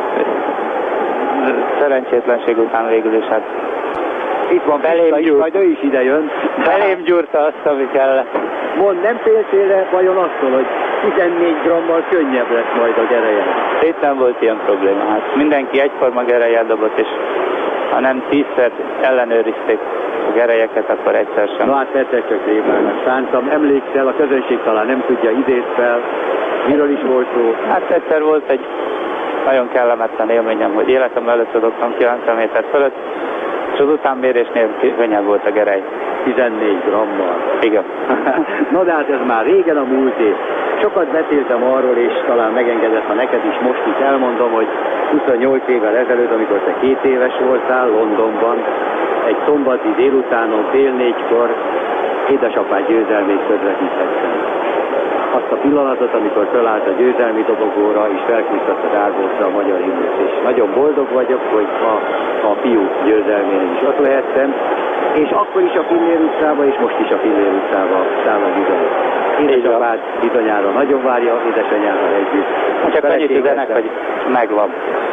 szerencsétlenség után végül is hát itt van belém gyúrt. Majd ő is ide jön. Belém gyúrta azt, ami kellett. Mond, nem féltél-e vajon attól, hogy tizennégy grammal könnyebb lesz majd a gereje? Itt nem volt ilyen probléma. Hát mindenki egyforma gerejjel dobott, és ha nem tízszer ellenőrizték a gerelyeket, akkor egyszer sem. Na hát egyszer csak Révának szántam. Emlékszel, a közönség talán nem tudja, idéz fel. Miről is volt szó? Hát egyszer volt egy nagyon kellemetlen élményem, hogy életem előtt dobtam kilencven méter fölött, és az utánmérésnél könnyebb volt a gerej. tizennégy grammal. Igen. Na de hát ez már régen a múlté. Sokat beszéltem arról, és talán megengedett, ha neked is most is elmondom, hogy huszonnyolc évvel ezelőtt, amikor te két éves voltál Londonban, egy szombati délutánon fél négykor édesapád győzelmét közvetíthettem. Azt a pillanatot, amikor fölállt a győzelmi dobogóra, és felküzdött az árbócra a magyar himnusz. És nagyon boldog vagyok, hogy a, a fiú győzelmén is ott lehettem, és akkor is a Fillér utcába, és most is a Fillér utcába száll a bizony. Édesapád bizonyára nagyon várja, édesanyával együtt. Csak annyit üzenek, hogy megvan.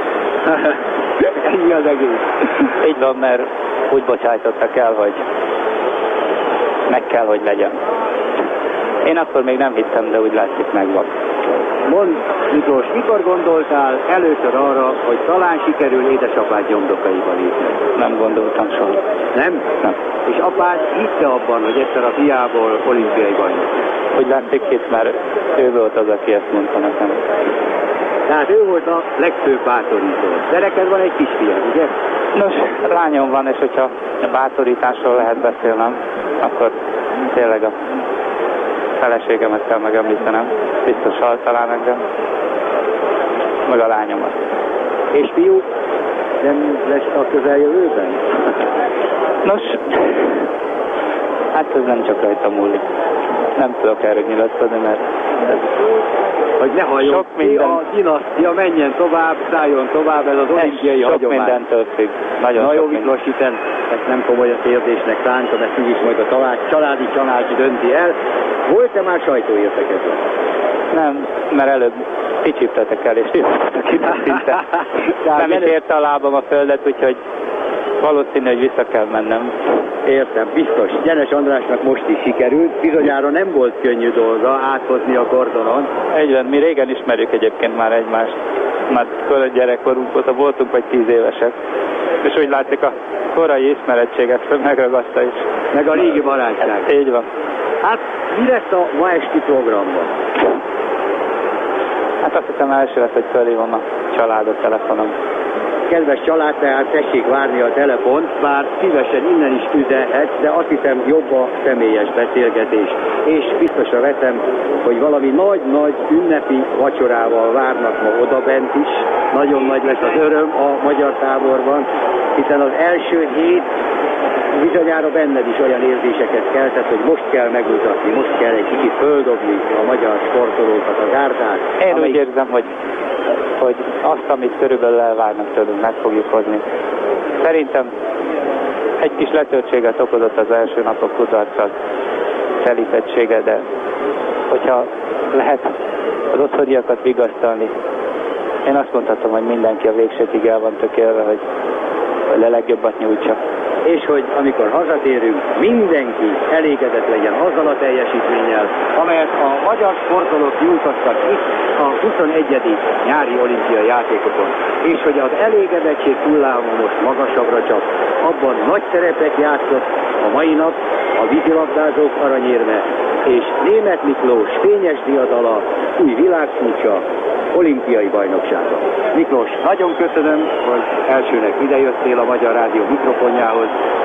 Ennyi az egész. Így van, mert úgy bocsájtottak el, hogy meg kell, hogy legyen. Én akkor még nem hittem, de úgy látszik, megvan. Mondd, Miklós, mikor gondoltál először arra, hogy talán sikerül édesapád nyomdokaiba lépni? Nem gondoltam soha. Nem? Nem. És apád hitte abban, hogy egyszer a fiából olimpiai bajnok? Úgy látszik itt, mert ő volt az, aki ezt mondta nekem. Tehát ő volt a legfőbb bátorító. De neked van egy kisfiad, ugye? Nos, lányom van, és hogyha a bátorításról lehet beszélnem, akkor tényleg a feleségemet kell megemlítenem. Biztos hal talán engem. Meg a lányomat. És fiú, nem lesz a közeljövőben? Nos, hát ez nem csak rajta múlik. Nem tudok erről nyilatkozni, mert ez hogy ne halljon sok minden... a dinasztia menjen tovább, szálljon tovább, ez az olimpiai sok hagyomány. mindentől függ. Nagyon Na jó, minden. Miklós, hiszen ezt nem komoly a kérdésnek szántam, ezt úgyis majd a talács, családi tanács dönti el. Volt-e már sajtóértekező? Nem, mert előbb kicsíptetek el, és jöttetek ide szinte. Nem is érte a lábam a földet, úgyhogy valószínű, hogy vissza kell mennem. Értem, biztos. Gyenes Andrásnak most is sikerült. Bizonyára nem volt könnyű dolga áthozni a kordonon. Egyben, mi régen ismerjük egyébként már egymást. már korai gyerekkorunk óta voltunk, vagy tíz évesek. És úgy látszik, a korai ismerettséget megragadta is. Meg a régi barátság. Így van. Hát, mi lesz a ma esti programban? Hát azt hiszem első lesz, hogy fölhívom a családot telefonon. Kedves család, tehát tessék várni a telefont, bár szívesen innen is üzenhet, de azt hiszem jobb a személyes beszélgetés. És biztosra veszem, hogy valami nagy-nagy ünnepi vacsorával várnak ma odabent is. Nagyon nagy lesz az öröm a magyar táborban, hiszen az első hét bizonyára benned is olyan érzéseket keltett, hogy most kell megmutatni, most kell egy kicsit földobni a magyar sportolókat, a gárdát. Én amely... úgy érzem, hogy, hogy azt, amit körülbelül elvárnak tőlünk, meg fogjuk hozni. Szerintem egy kis letöltséget okozott az első napok kudarccal, telítettsége, de hogyha lehet az otthoniakat vigasztalni, én azt mondhatom, hogy mindenki a végsőkig el van tökélve, hogy, hogy a legjobbat nyújtsa. És hogy amikor hazatérünk, mindenki elégedett legyen azzal a teljesítménnyel, amelyet a magyar sportolók nyújtottak itt a huszonegyedik nyári olimpiai játékokon. És hogy az elégedettség hulláma most magasabbra csap, abban nagy szerepet játszott a mai nap a vízilabdázók aranyérme, és Németh Miklós fényes diadala, új világcsúcsa, olimpiai bajnoksága. Miklós, nagyon köszönöm, hogy elsőnek idejöttél a Magyar Rádió mikrofonjához.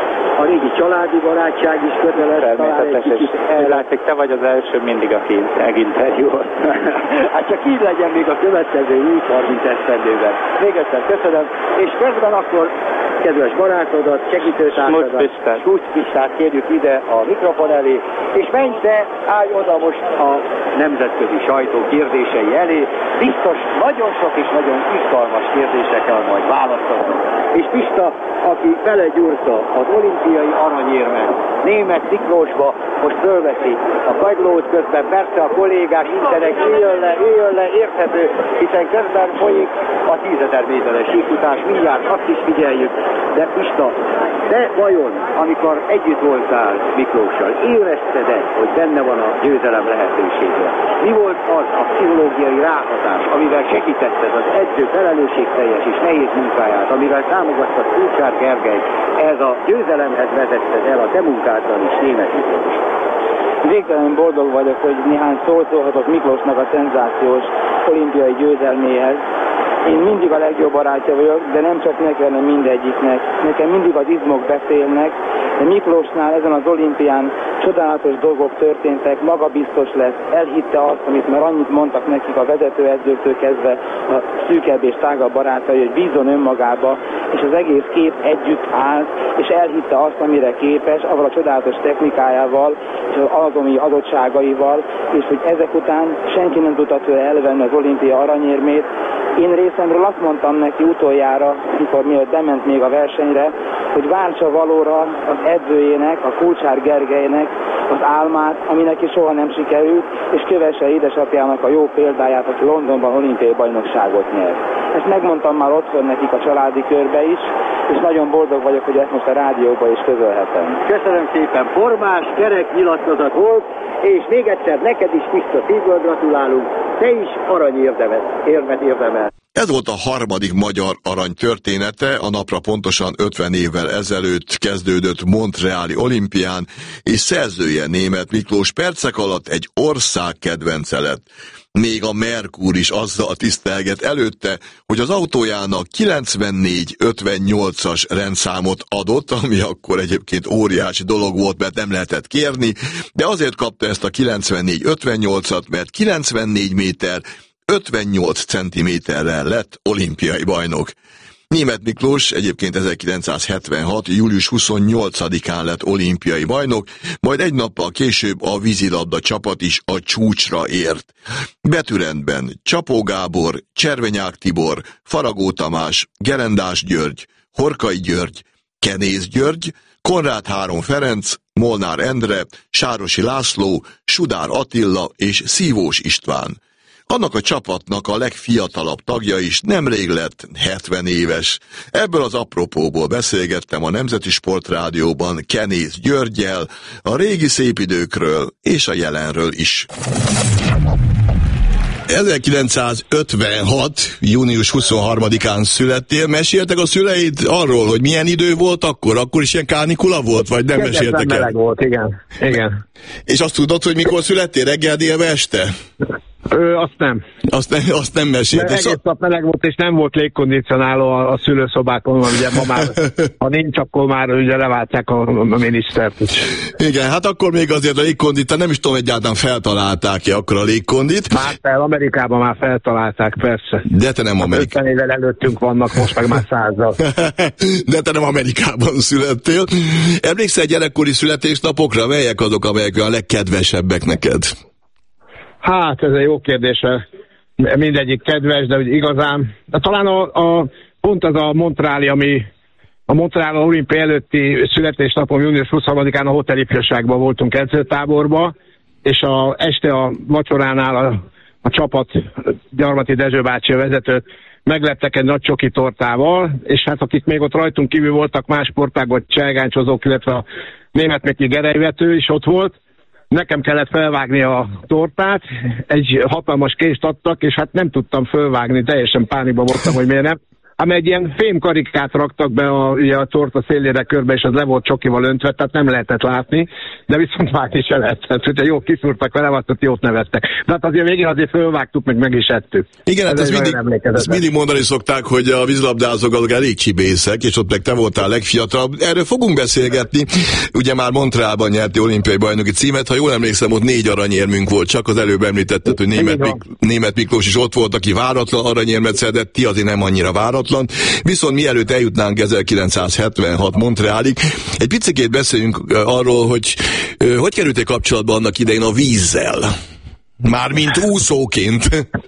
A régi családi barátság is kötelez. Természetesen. Látszik, te vagy az első mindig, aki meginterjúol. Hát csak így legyen még a következő húsz-harminc esztendőben. Még egyszer köszönöm, és közben akkor kedves barátodat, segítőtársadat, Smuts Pistát kérjük ide a mikrofon elé, és menj te, állj oda most a nemzetközi sajtó kérdései elé. Biztos nagyon sok és nagyon izgalmas kérdésekkel majd választodnak. És Pista, aki belegyúrta az olimpiai aranyérmet Németh Miklósba, most fölveszi a kagylót, közben persze a kollégák intenek, jöjjön le, jöjjön le, érthető, hiszen közben folyik a tízezer méteres sífutás, mindjárt azt is figyeljük. De Pista, te vajon, amikor együtt voltál Miklóssal, érezted-e, hogy benne van a győzelem lehetősége? Mi volt az a pszichológiai ráhatás, amivel segítetted az edző felelősségteljes és nehéz munkáját, amivel támogattad Kulcsár Gergelyt, ez a győzelemhez vezetted el a te munkáddal is Németh Miklós? Végtelenül boldog vagyok, hogy néhány szót szólhatok Miklósnak a szenzációs olimpiai győzelméhez. Én mindig a legjobb barátja vagyok, de nem csak neki, hanem mindegyiknek. Nekem mindig az izmok beszélnek, de Miklósnál ezen az olimpián csodálatos dolgok történtek, magabiztos lesz, elhitte azt, amit már annyit mondtak nekik a vezetőedzőktől kezdve a szűkebb és tágabb barátai, hogy bízzon önmagába, és az egész kép együtt állt, és elhitte azt, amire képes, avval a csodálatos technikájával, és az anatomiai adottságaival, és hogy ezek után senki nem tudta tőle elvenni az olimpia aranyérmét. Én részemről azt mondtam neki utoljára, mikor mielőtt bement még a versenyre, hogy váltsa valóra az edzőjének, a Kulcsár Gergelynek az álmát, ami neki soha nem sikerült, és kövesse édesapjának a jó példáját, aki Londonban olimpiai bajnokságot nyert. Ezt megmondtam már otthon nekik a családi körbe is, és nagyon boldog vagyok, hogy ezt most a rádióban is közölhetem. Köszönöm szépen, formás, kerek nyilatkozat volt, és még egyszer neked is Pista szívből gratulálunk, te is aranyérmet érdemel. Ez volt a harmadik magyar arany története, a napra pontosan ötven évvel ezelőtt kezdődött Montreali olimpián, és szerzője Németh Miklós percek alatt egy ország kedvence lett. Még a Merkur is azzal tisztelget előtte, hogy az autójának kilencvennégy ötvennyolcas rendszámot adott, ami akkor egyébként óriási dolog volt, mert nem lehetett kérni, de azért kapta ezt a kilencvennégy ötvennyolcat, mert kilencvennégy méter ötvennyolc centiméterrel lett olimpiai bajnok. Németh Miklós egyébként ezerkilencszázhetvenhat. július huszonnyolcadikán lett olimpiai bajnok, majd egy nappal később a vízilabda csapat is a csúcsra ért. Betűrendben Csapó Gábor, Cservenyák Tibor, Faragó Tamás, Gerendás György, Horkai György, Kenész György, Konrád három Ferenc, Molnár Endre, Sárosi László, Sudár Attila és Szívós István. Annak a csapatnak a legfiatalabb tagja is nemrég lett hetven éves. Ebből az apropóból beszélgettem a Nemzeti Sportrádióban Kenész Györggyel, a régi szép időkről és a jelenről is. ezerkilencszázötvenhat. június huszonharmadikán születtél. Meséltek a szüleid arról, hogy milyen idő volt akkor? Akkor is ilyen kánikula volt, vagy nem Kegyetlen meséltek el? meleg volt, igen. igen. És azt tudod, hogy mikor születtél? Reggel, délbe, este? Ö, azt nem. Azt nem, azt nem mesélt. Egész nap meleg volt, és nem volt légkondicionáló a, a szülőszobákon, ugye ma már, ha nincs, akkor már ugye leváltják a, a minisztert is. Igen, hát akkor még azért a légkondit, nem is tudom egyáltalán feltalálták-e akkor a légkondit. Már fel, Amerikában már feltalálták, persze. De te nem Amerikában. ötven évvel előttünk vannak, most meg már százzal. De te nem Amerikában születtél. Emlékszel gyerekkori születésnapokra? Melyek azok, amelyek a legkedvesebbek neked? Hát, ez egy jó kérdés. Mindegyik kedves, de úgy igazán. De talán a, a, pont az a Montreali, ami a Montreal olimpia előtti születésnapom június huszonharmadikán a Hotel Ifjúságban voltunk edzőtáborba, és a, este a vacsoránál a, a csapat, Gyarmati Dezső bácsi a vezetőt megleptek egy nagy csoki tortával, és hát akik még ott rajtunk kívül voltak, más sportágban cselgáncsozók, illetve a német Meki gerelyvető is ott volt. Nekem kellett felvágni a tortát, egy hatalmas kést adtak, és hát nem tudtam felvágni, teljesen pánikban voltam, hogy miért nem. Ám egy ilyen fémkarikát raktak be a, ugye a torta szélére körbe, és az le volt csokival öntve, tehát nem lehetett látni, de viszont vágni se lehetett. Hogyha jó kiszúrtak vele, azt jót nevettek. De hát azért végén azért fölvágtuk, meg meg is ettük. Igen, hát ezt mindig, ezt mindig mondani szokták, hogy a vízilabdázók azok elég csibészek, és ott meg te voltál legfiatalabb. Erről fogunk beszélgetni. Ugye már Montrealban nyerti olimpiai bajnoki címet, ha jól emlékszem, ott négy aranyérmünk volt, csak az előbb említetted, hogy Német, Mik- Német Miklós is ott volt, aki váratlan aranyérmet szedett, ti azért nem annyira váratlan. Viszont mielőtt eljutnánk ezerkilencszázhetvenhat Montrealig, egy picikét beszéljünk arról, hogy hogy kerültél kapcsolatba annak idején a vízzel? Mármint úszóként.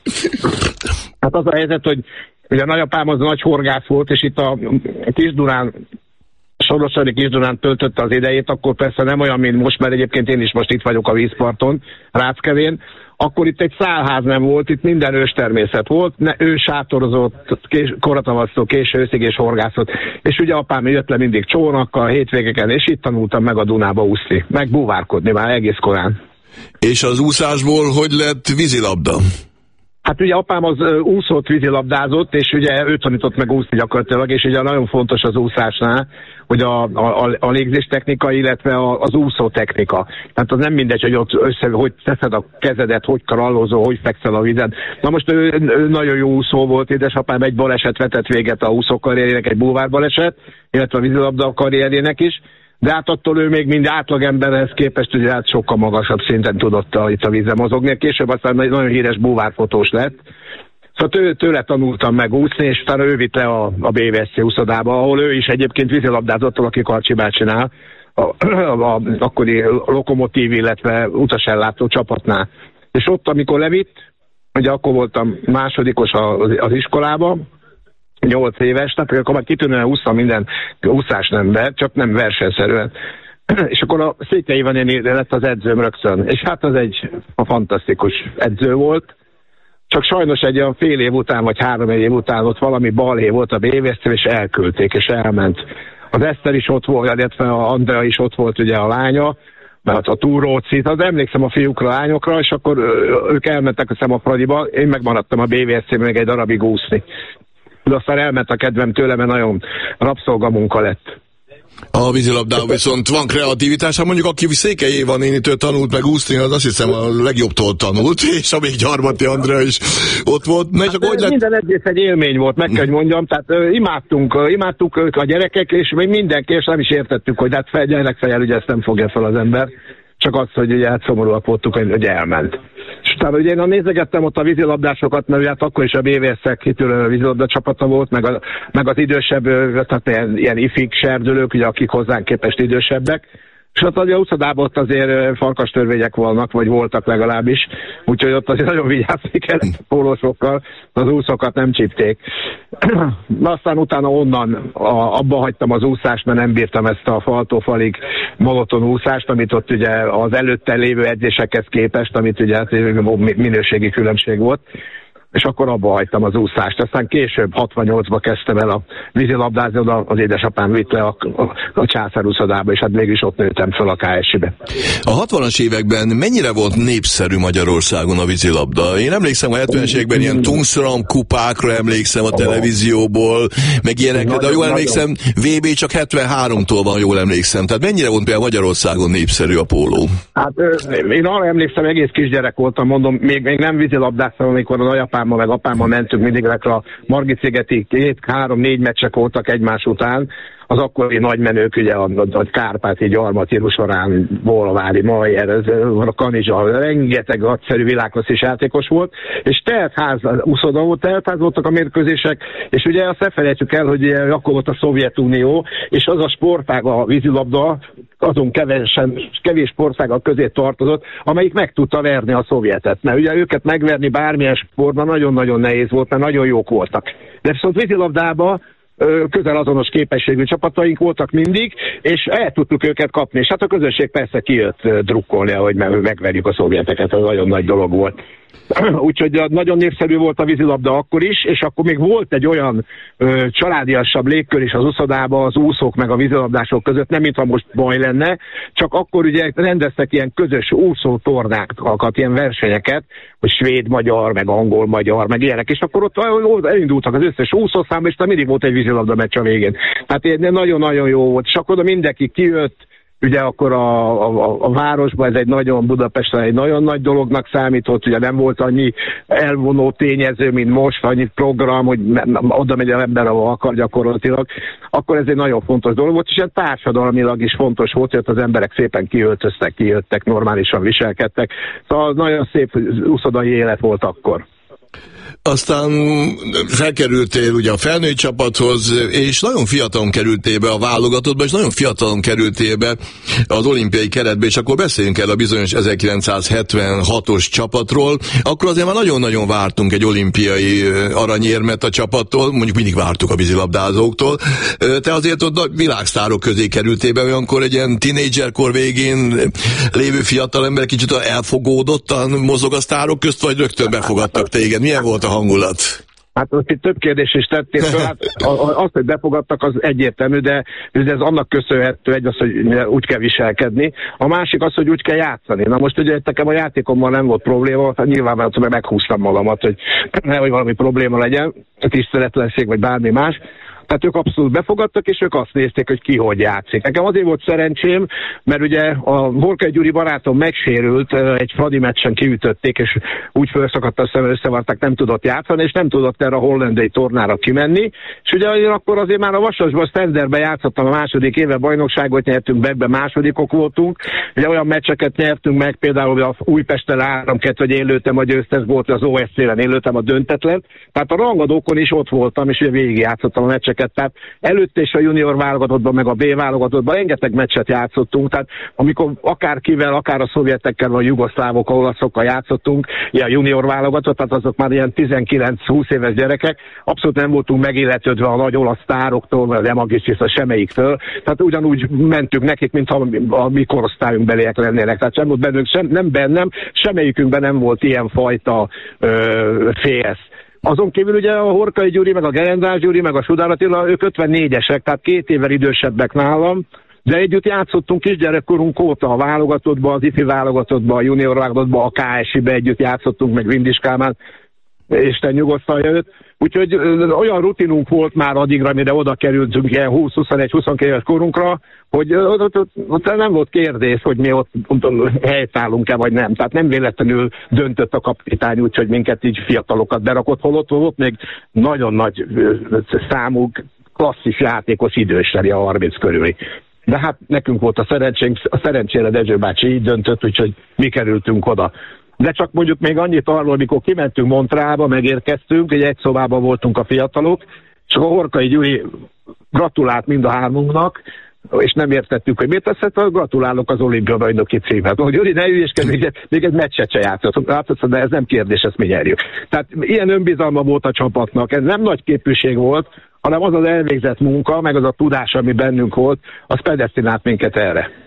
Hát az a helyzet, hogy ugye a nagyapám az nagy horgász volt, és itt a Kis-Dunán, Sorossári Kis-Dunán töltötte az idejét, akkor persze nem olyan, mint most, mert egyébként én is most itt vagyok a vízparton, Ráckevén. Akkor itt egy szálház nem volt, itt minden őstermészet volt, ne, ő sátorozott, kés, koratavasztó, késő őszig és horgászott. És ugye apám jött le mindig csónakkal, hétvégeken, és itt tanultam meg a Dunába úszni, meg búvárkodni már egész korán. És az úszásból hogy lett vízilabda? Hát ugye apám az úszott, vízilabdázott, és ugye ő tanított meg úszni gyakorlatilag, és ugye nagyon fontos az úszásnál, hogy a, a, a légzéstechnika, illetve a, az úszó technika. Tehát az nem mindegy, hogy ott össze, hogy teszed a kezedet, hogy karallózol, hogy fekszel a vízen. Na most ő, ő nagyon jó úszó volt, édesapám egy baleset vetett véget a úszó karrierjének, egy bulvár baleset, illetve a vízilabda karrierjének is, de hát attól ő még mind átlagemberhez képest ugye hát sokkal magasabb szinten tudott a, itt a vízben mozogni. Később aztán egy nagyon híres búvárfotós lett. Szóval tő, tőle tanultam meg úszni, és utána ő vitt le a, a bé vé es cé úszodába, ahol ő is egyébként vízilabdázott, aki Karcsi bácsinál, a, a, a akkori lokomotív, illetve utasellátó csapatnál. És ott, amikor levitt, ugye akkor voltam másodikos az, az iskolában, nyolc éves, tehát akkor már kitűnően úsztam minden úszás nembe, csak nem versenyszerűen. És akkor a Székely Iván néni lett az edzőm rögtön. És hát az egy a fantasztikus edző volt. Csak sajnos egy olyan fél év után, vagy három év után ott valami balhé volt a bé vé es cé, és elküldték, és elment. Az Eszter is ott volt, illetve a Andrea is ott volt, ugye a lánya, mert a Túróci, az emlékszem a fiúkra, a lányokra, és akkor ők elmentek a Szemafradiba, én megmaradtam a bé vé es cé még egy darabig úszni. De aztán elment a kedvem tőle, mert nagyon rabszolgamunka lett. A vízilabdában viszont van kreativitás, hát mondjuk aki Székely Éva nénitől tanult meg úszni, az azt hiszem a legjobbtól tanult, és a még Gyarmati Andrea is ott volt. Na, és hát akkor, minden lett... egyes egy élmény volt, meg kell, hogy mondjam, tehát uh, imádtunk, uh, imádtuk ők a gyerekek, és még mindenki, és nem is értettük, hogy hát fel, gyerekfejjel ugye ezt nem fogja fel az ember, csak az, hogy ugye hát szomorúak voltunk, hogy elment. És utána ugye én nézegettem ott a vízilabdásokat, mert hát akkor is a bé vé es cé kitűnő vízilabda csapata volt, meg, a, meg az idősebb, tehát ilyen, ilyen ifik serdülők, ugye, akik hozzánk képest idősebbek. És ott az úszodában ott azért farkastörvények vannak, vagy voltak legalábbis, úgyhogy ott azért nagyon vigyázni kellett a pólósokkal, az úszokat nem csípték. Na aztán utána onnan a, abba hagytam az úszást, mert nem bírtam ezt a faltól falig monoton úszást, amit ott ugye az előtte lévő edzésekhez képest, amit ugye minőségi különbség volt. és akkor abba hagytam az úszást. Aztán később, hatvannyolcban kezdtem el a vízilabdázni, oda az édesapám vitt le a, a, a császáruszodába, és hát mégis ott nőttem fel a ká es i-be. A hatvanas években mennyire volt népszerű Magyarországon a vízilabda? Én emlékszem a hetvenes években ilyen Tungsram kupákra emlékszem a televízióból, meg ilyenekre, de jól emlékszem, vé bé csak hetvenháromtól van, jól emlékszem. Tehát mennyire volt például Magyarországon népszerű a póló? Hát én arra emlékszem, egész kisgyerek voltam, mondom, még, még nem vízilabdáztam, amikor a nagyapámmal meg apámmal mentünk mindig ezekre a Margit-szigeti két, három, négy meccsek voltak egymás után. Az akkori nagymenők, ugye a, a, a Kárpáti, Gyarmati, Rusorán, Bolvári, Majer, a Kanizsa, rengeteg nagyszerű világklasszis játékos volt, és teltház, úszoda volt, teltház voltak a mérkőzések, és ugye azt ne felejtjük el, hogy ugye, akkor volt a Szovjetunió, és az a sportág, a vízilabda, azon kevésen, kevés sportágak közé tartozott, amelyik meg tudta verni a szovjetet. Mert ugye őket megverni bármilyen sportban nagyon-nagyon nehéz volt, mert nagyon jók voltak. De viszont vízilabdában közel azonos képességű csapataink voltak mindig, és el tudtuk őket kapni. És hát a közösség persze kijött drukkolni, hogy megverjük a szovjeteket, ez nagyon nagy dolog volt. Úgyhogy nagyon népszerű volt a vízilabda akkor is, és akkor még volt egy olyan ö, családiasabb légkör is az uszodában az úszók meg a vízilabdások között, nem mintha most baj lenne, csak akkor ugye rendeztek ilyen közös úszótornákat, ilyen versenyeket, hogy svéd-magyar, meg angol-magyar, meg ilyenek, és akkor ott, ott elindultak az összes úszószám, és mindig volt egy vízilabda meccs a végén. Tehát nagyon-nagyon jó volt, és akkor oda mindenki kijött. Ugye akkor a, a, a városban ez egy nagyon, Budapesten egy nagyon nagy dolognak számított, ugye nem volt annyi elvonó tényező, mint most, annyi program, hogy oda megy el ember, ahol akar gyakorlatilag, akkor ez egy nagyon fontos dolog volt, és ilyen társadalmilag is fontos volt, hogy az emberek szépen kiöltöztek, kijöttek, normálisan viselkedtek, szóval nagyon szép uszodai élet volt akkor. Aztán felkerültél ugye a felnőtt csapathoz, és nagyon fiatalon kerültél be a válogatottba, és nagyon fiatalon kerültél be az olimpiai keretbe, és akkor beszéljünk el a bizonyos ezerkilencszázhetvenhatos csapatról. Akkor azért már nagyon-nagyon vártunk egy olimpiai aranyérmet a csapattól, mondjuk mindig vártuk a vízilabdázóktól. Te azért ott világsztárok közé kerültél be, olyankor egy ilyen tínédzserkor végén lévő fiatalember kicsit elfogódottan mozog a sztárok közt, vagy rögtön befogadtak téged? Milyen volt a hangulat? Hát ott itt több kérdés is tettél fel, hát azt, hogy befogadtak, az egyértelmű, de, de ez annak köszönhető, egy az, hogy úgy kell viselkedni, a másik az, hogy úgy kell játszani. Na most ugye nekem a játékommal nem volt probléma, hát nyilván meghúztam magamat, hogy nehogy valami probléma legyen, tiszteletlenség vagy bármi más. Tehát ők abszolút befogadtak, és ők azt nézték, hogy ki hogy játszik. Nekem azért volt szerencsém, mert ugye a Horkai Gyuri barátom megsérült, egy Fradi meccsen kiütötték, és úgy felszakadt a szemben, összevarták, nem tudott játszani, és nem tudott erre a hollandai tornára kimenni. És ugye akkor azért már a Vasasban, Sztenderben játszottam a második éve, bajnokságot nyertünk be, ebben másodikok voltunk. Ugye olyan meccseket nyertünk meg, például a Újpesten három kettő, hogy én lőttem a győztes volt, az o es cé-ren én lőttem a döntetlen. Tehát a rangadókon is ott voltam, és ugye végig játszottam a meccseket. Tehát előtt és a junior válogatottban, meg a B válogatottban rengeteg meccset játszottunk, tehát amikor akárkivel, akár a szovjetekkel, vagy a jugoszlávokkal, olaszokkal játszottunk, ilyen junior válogatott, tehát azok már ilyen tizenkilenc-húsz éves gyerekek, abszolút nem voltunk megilletődve a nagy olasz sztároktól, vagy a Demagisztis, a semmelyiktől, tehát ugyanúgy mentünk nekik, mintha a mi korosztályunk beléek lennének, tehát sem volt bennünk, sem, nem bennem, semmelyikünkben nem volt ilyen fajta ö, félsz. Azon kívül ugye a Horkai Gyuri, meg a Gerendás Gyuri, meg a Sudár Attila, ők ötvennégyesek, tehát két évvel idősebbek nálam, de együtt játszottunk kisgyerekkorunk óta a válogatottba, az ifi válogatottba, a junior válogatottba, a ká es i-be együtt játszottunk, meg Vindis Kálmán, Isten nyugosztalja őt. Úgyhogy olyan rutinunk volt már addigra, mire oda kerültünk ilyen húsz-huszonegy-huszonkettő éves korunkra, hogy ott, ott, ott nem volt kérdés, hogy mi ott helytállunk-e vagy nem. Tehát nem véletlenül döntött a kapitány úgy, hogy minket így fiatalokat berakott, holott volt még nagyon nagy számú klasszis játékos időseri a harminc körüli. De hát nekünk volt a szerencsénk, a szerencsére Dezső bácsi így döntött, úgyhogy mi kerültünk oda. De csak mondjuk még annyit arról, amikor kimentünk Montrealba, megérkeztünk, egy egy szobában voltunk a fiatalok, csak a Horkai Gyuri gratulált mind a hármunknak, és nem értettük, hogy miért teszett, gratulálok az olimpiai bajnoki címet. Hogy Gyuri, ne ügyeskedj, még, még egy meccset se játszottunk, látszottam, de ez nem kérdés, ezt mi nyerjük. Tehát ilyen önbizalma volt a csapatnak, ez nem nagy képűség volt, hanem az az elvégzett munka, meg az a tudás, ami bennünk volt, az predesztinált minket erre.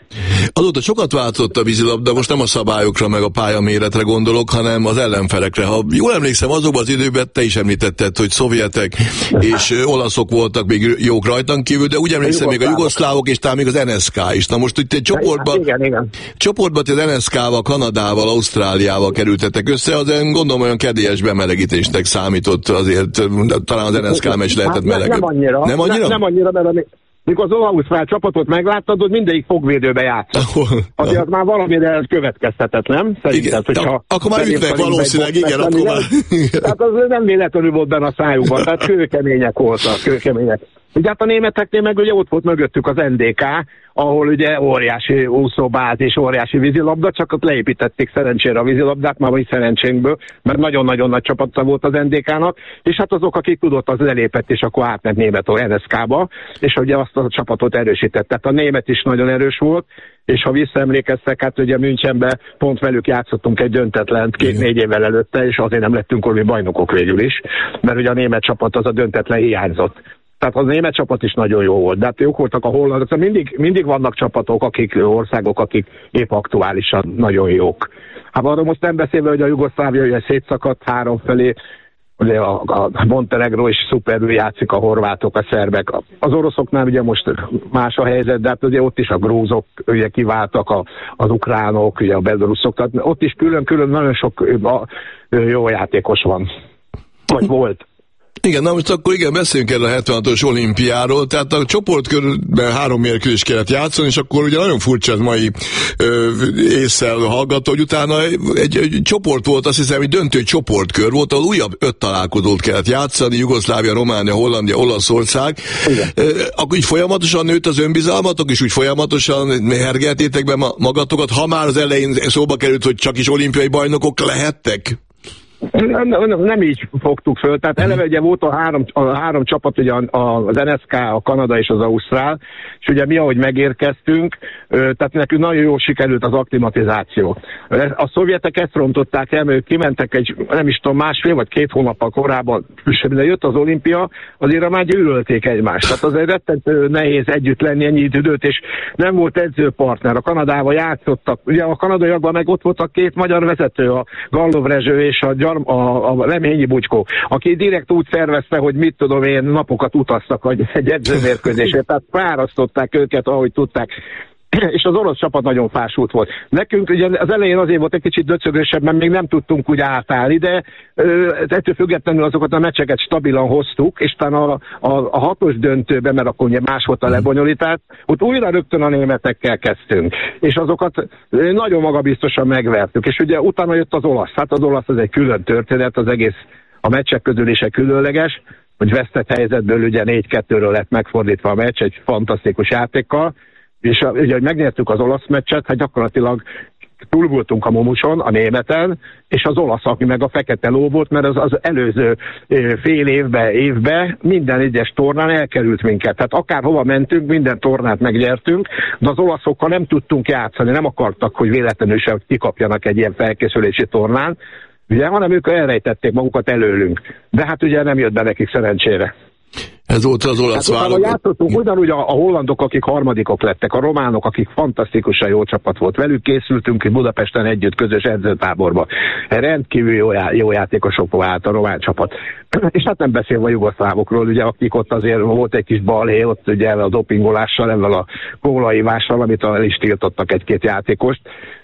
Azóta sokat változott a vízilabda, most nem a szabályokra meg a pályaméretre gondolok, hanem az ellenfelekre. Ha jól emlékszem, azokban az időben te is említetted, hogy szovjetek és olaszok voltak még jók rajtan kívül, de úgy emlékszem még a jugoszlávok és talán még az en es ká is. Na most itt egy csoportban, igen, igen. csoportban az en es ká-val, Kanadával, Ausztráliával kerültetek össze, az gondolom olyan kedélyes bemelegítésnek számított azért, talán az en es ká meccs lehetett meleg. Nem annyira, nem annyira, nem, nem annyira mert a mikor az ausztrál csapatot megláttad, hogy mindegyik fogvédőbe játszott. Azért az már valamire következtetett, nem? Szerinted, hogyha... Akkor már ütvek valószínűleg, igen, akkor már... Tehát az nem véletlenül volt benne a szájukban, tehát kőkemények voltak, kőkemények. Ugye hát a németeknél meg ugye ott volt mögöttük az en dé ká, ahol ugye óriási úszóbázis, óriási vízilabda, csak ott leépítették szerencsére a vízilabdát, már vagy szerencsénkből, mert nagyon-nagyon nagy csapata volt az en dé ká-nak, és hát azok, akik tudott, az elépett, és akkor átment német a en es ká-ba, és ugye azt a csapatot erősített. Tehát a német is nagyon erős volt, és ha visszaemlékeztek, hát ugye Münchenben pont velük játszottunk egy döntetlent két-négy évvel előtte, és azért nem lettünk olmi bajnokok végül is, mert ugye a német csapat az a döntetlen hiányzott. Tehát az német csapat is nagyon jó volt, de hát jók voltak a hollandok, szóval mindig, mindig vannak csapatok, akik, országok, akik épp aktuálisan nagyon jók. Hát arról most nem beszélve, hogy a Jugoszlávia ugye szétszakadt három felé, ugye a, a Montenegro is szuperül játszik, a horvátok, a szerbek. Az oroszoknál ugye most más a helyzet, de hát ugye ott is a grúzok ugye kiváltak, a, az ukránok, ugye a beloruszok, tehát ott is külön-külön nagyon sok a, jó játékos van, vagy volt. Igen, na most akkor igen, beszéljünk erről a hetvenhatos olimpiáról, tehát a csoportkörben három mérkőzést kellett játszani, és akkor ugye nagyon furcsa ez mai ö, ésszel hallgató, hogy utána egy, egy csoport volt, azt hiszem, egy döntő csoportkör volt, ahol újabb öt találkozót kellett játszani, Jugoszlávia, Románia, Hollandia, Olaszország. Ö, akkor így folyamatosan nőtt az önbizalmatok, és úgy folyamatosan hergeltétek be magatokat, ha már az elején szóba került, hogy csak is olimpiai bajnokok lehettek? Nem, nem, nem így fogtuk föl, tehát eleve ugye volt a három, a három csapat, ugye az en es ká, a Kanada és az Ausztrál, és ugye mi, ahogy megérkeztünk, tehát nekünk nagyon jól sikerült az akklimatizáció. A szovjetek ezt rontották el, mert ők kimentek egy, nem is tudom, másfél vagy két hónappal korábban, és de jött az olimpia, azért már gyűlölték egymást. Tehát azért rettentő nehéz együtt lenni ennyi időt, és nem volt edzőpartner. A Kanadával játszottak, ugye a kanadaiakban meg ott voltak két magyar vezető, a Gallov Rezső és a A, a Reményi Bucskó, aki direkt úgy szervezte, hogy mit tudom én, napokat utaztak egy edzőmérkőzésre, tehát fárasztották őket, ahogy tudták. És az orosz csapat nagyon fásult volt. Nekünk ugye az elején azért volt egy kicsit döcögösebb, mert még nem tudtunk úgy átállni, de ö, ettől függetlenül azokat a meccseket stabilan hoztuk, és talán a, a, a hatos döntőben, mert akkor ugye más volt a lebonyolítás, ott újra rögtön a németekkel kezdtünk. És azokat nagyon magabiztosan megvertük. És ugye utána jött az olasz. Hát az olasz az egy külön történet, az egész a meccsek közül is egy különleges, hogy vesztett helyzetből ugye négy kettőről lett megfordítva a meccs egy fantasztikus játékkal. És ugye, hogy megnyertük az olasz meccset, hát gyakorlatilag túl voltunk a Momuson, a németen, és az olasz, aki meg a fekete ló volt, mert az, az előző fél évbe, évbe minden egyes tornán elkerült minket. Tehát akárhova mentünk, minden tornát megnyertünk, de az olaszokkal nem tudtunk játszani, nem akartak, hogy véletlenül sem kikapjanak egy ilyen felkészülési tornán, ugye, hanem ők elrejtették magukat előlünk. De hát ugye nem jött be nekik szerencsére. Ez volt az olasz hát, válogat. Játszottunk ugyanúgy a, a hollandok, akik harmadikok lettek, a románok, akik fantasztikusan jó csapat volt. Velük készültünk Budapesten együtt közös edzőtáborba. Rendkívül jó, já, jó játékosok volt a román csapat. És hát nem beszélve a jugoszlávokról, ugye, akik ott azért volt egy kis balhé, ott ugye a dopingolással, ezzel a kólaivással, amit el is tiltottak egy-két játékost.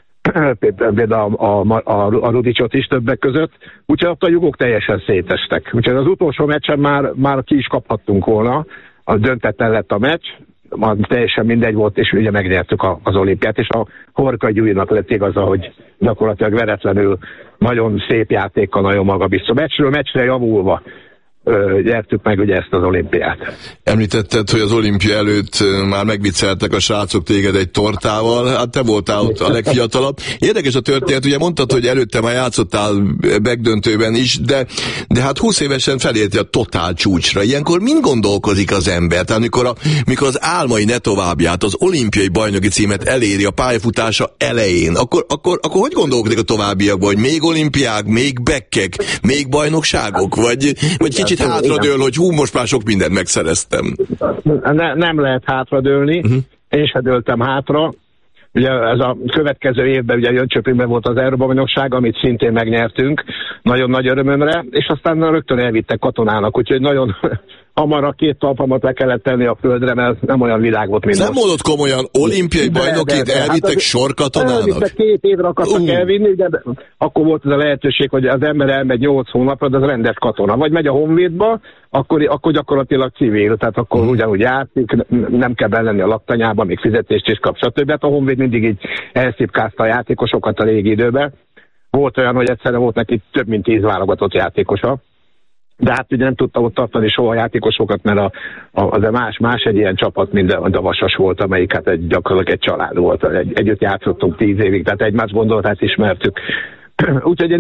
Például a, a, a, a Rudicsot is többek között, úgyhogy ott a jugok teljesen szétestek. Úgyhogy az utolsó meccsen már, már ki is kaphattunk volna, a döntetlen lett a meccs, már teljesen mindegy volt, és ugye megnyertük a, az olimpiát, és a Horkai Gyurinak lett igaza, hogy gyakorlatilag veretlenül nagyon szép játékkal, nagyon magabiztos. Meccsről meccsre javulva nyertük meg ugye ezt az olimpiát. Említetted, hogy az olimpia előtt már megvicceltek a srácok téged egy tortával, hát te voltál ott a legfiatalabb. Érdekes a történet, ugye mondtad, hogy előtte már játszottál megdöntőben is, de, de hát húsz évesen felérti a totál csúcsra. Ilyenkor mind gondolkozik az ember? Tehát amikor, a, mikor az álmai ne továbbját, az olimpiai bajnoki címet eléri a pályafutása elején, akkor, akkor, akkor hogy gondolkodik a továbbiakban, hogy még olimpiák, még bekkek, még bajnokságok, vagy, vagy kicsit hátradől, hogy hú, most már sok mindent megszereztem. Ne, nem lehet hátradőlni, uh-huh. Én se dőltem hátra. Ugye ez a következő évben ugye Jönköpingben volt az Európa-bajnokság, amit szintén megnyertünk, nagyon nagy örömömre, és aztán rögtön elvittek katonának, úgyhogy nagyon hamar a két talpamat le kellett tenni a földre, mert nem olyan világ volt, mint nem most. mondod komolyan, olimpiai bajnokét elvittek hát sorkatonának? Elvittek, két évre akartak uh. elvinni, de akkor volt ez a lehetőség, hogy az ember elmegy nyolc hónapra, de az rendes katona. Vagy megy a honvédba, akkor, akkor gyakorlatilag civil, tehát akkor uh. ugyanúgy játszik, nem kell belenni a laktanyában, még fizetést is kap, stb. Hát a honvéd mindig így elszipkázta a játékosokat a régi időben. Volt olyan, hogy egyszerre volt neki több mint tíz válogatott játékosa. De hát ugye nem tudta ott tartani soha a játékosokat, mert a, a, az más, más egy ilyen csapat, mint a, a Vasas volt, amelyik hát egy, gyakorlatilag egy család volt. Egy, együtt játszottunk tíz évig, tehát egymást gondolatát ismertük. Úgyhogy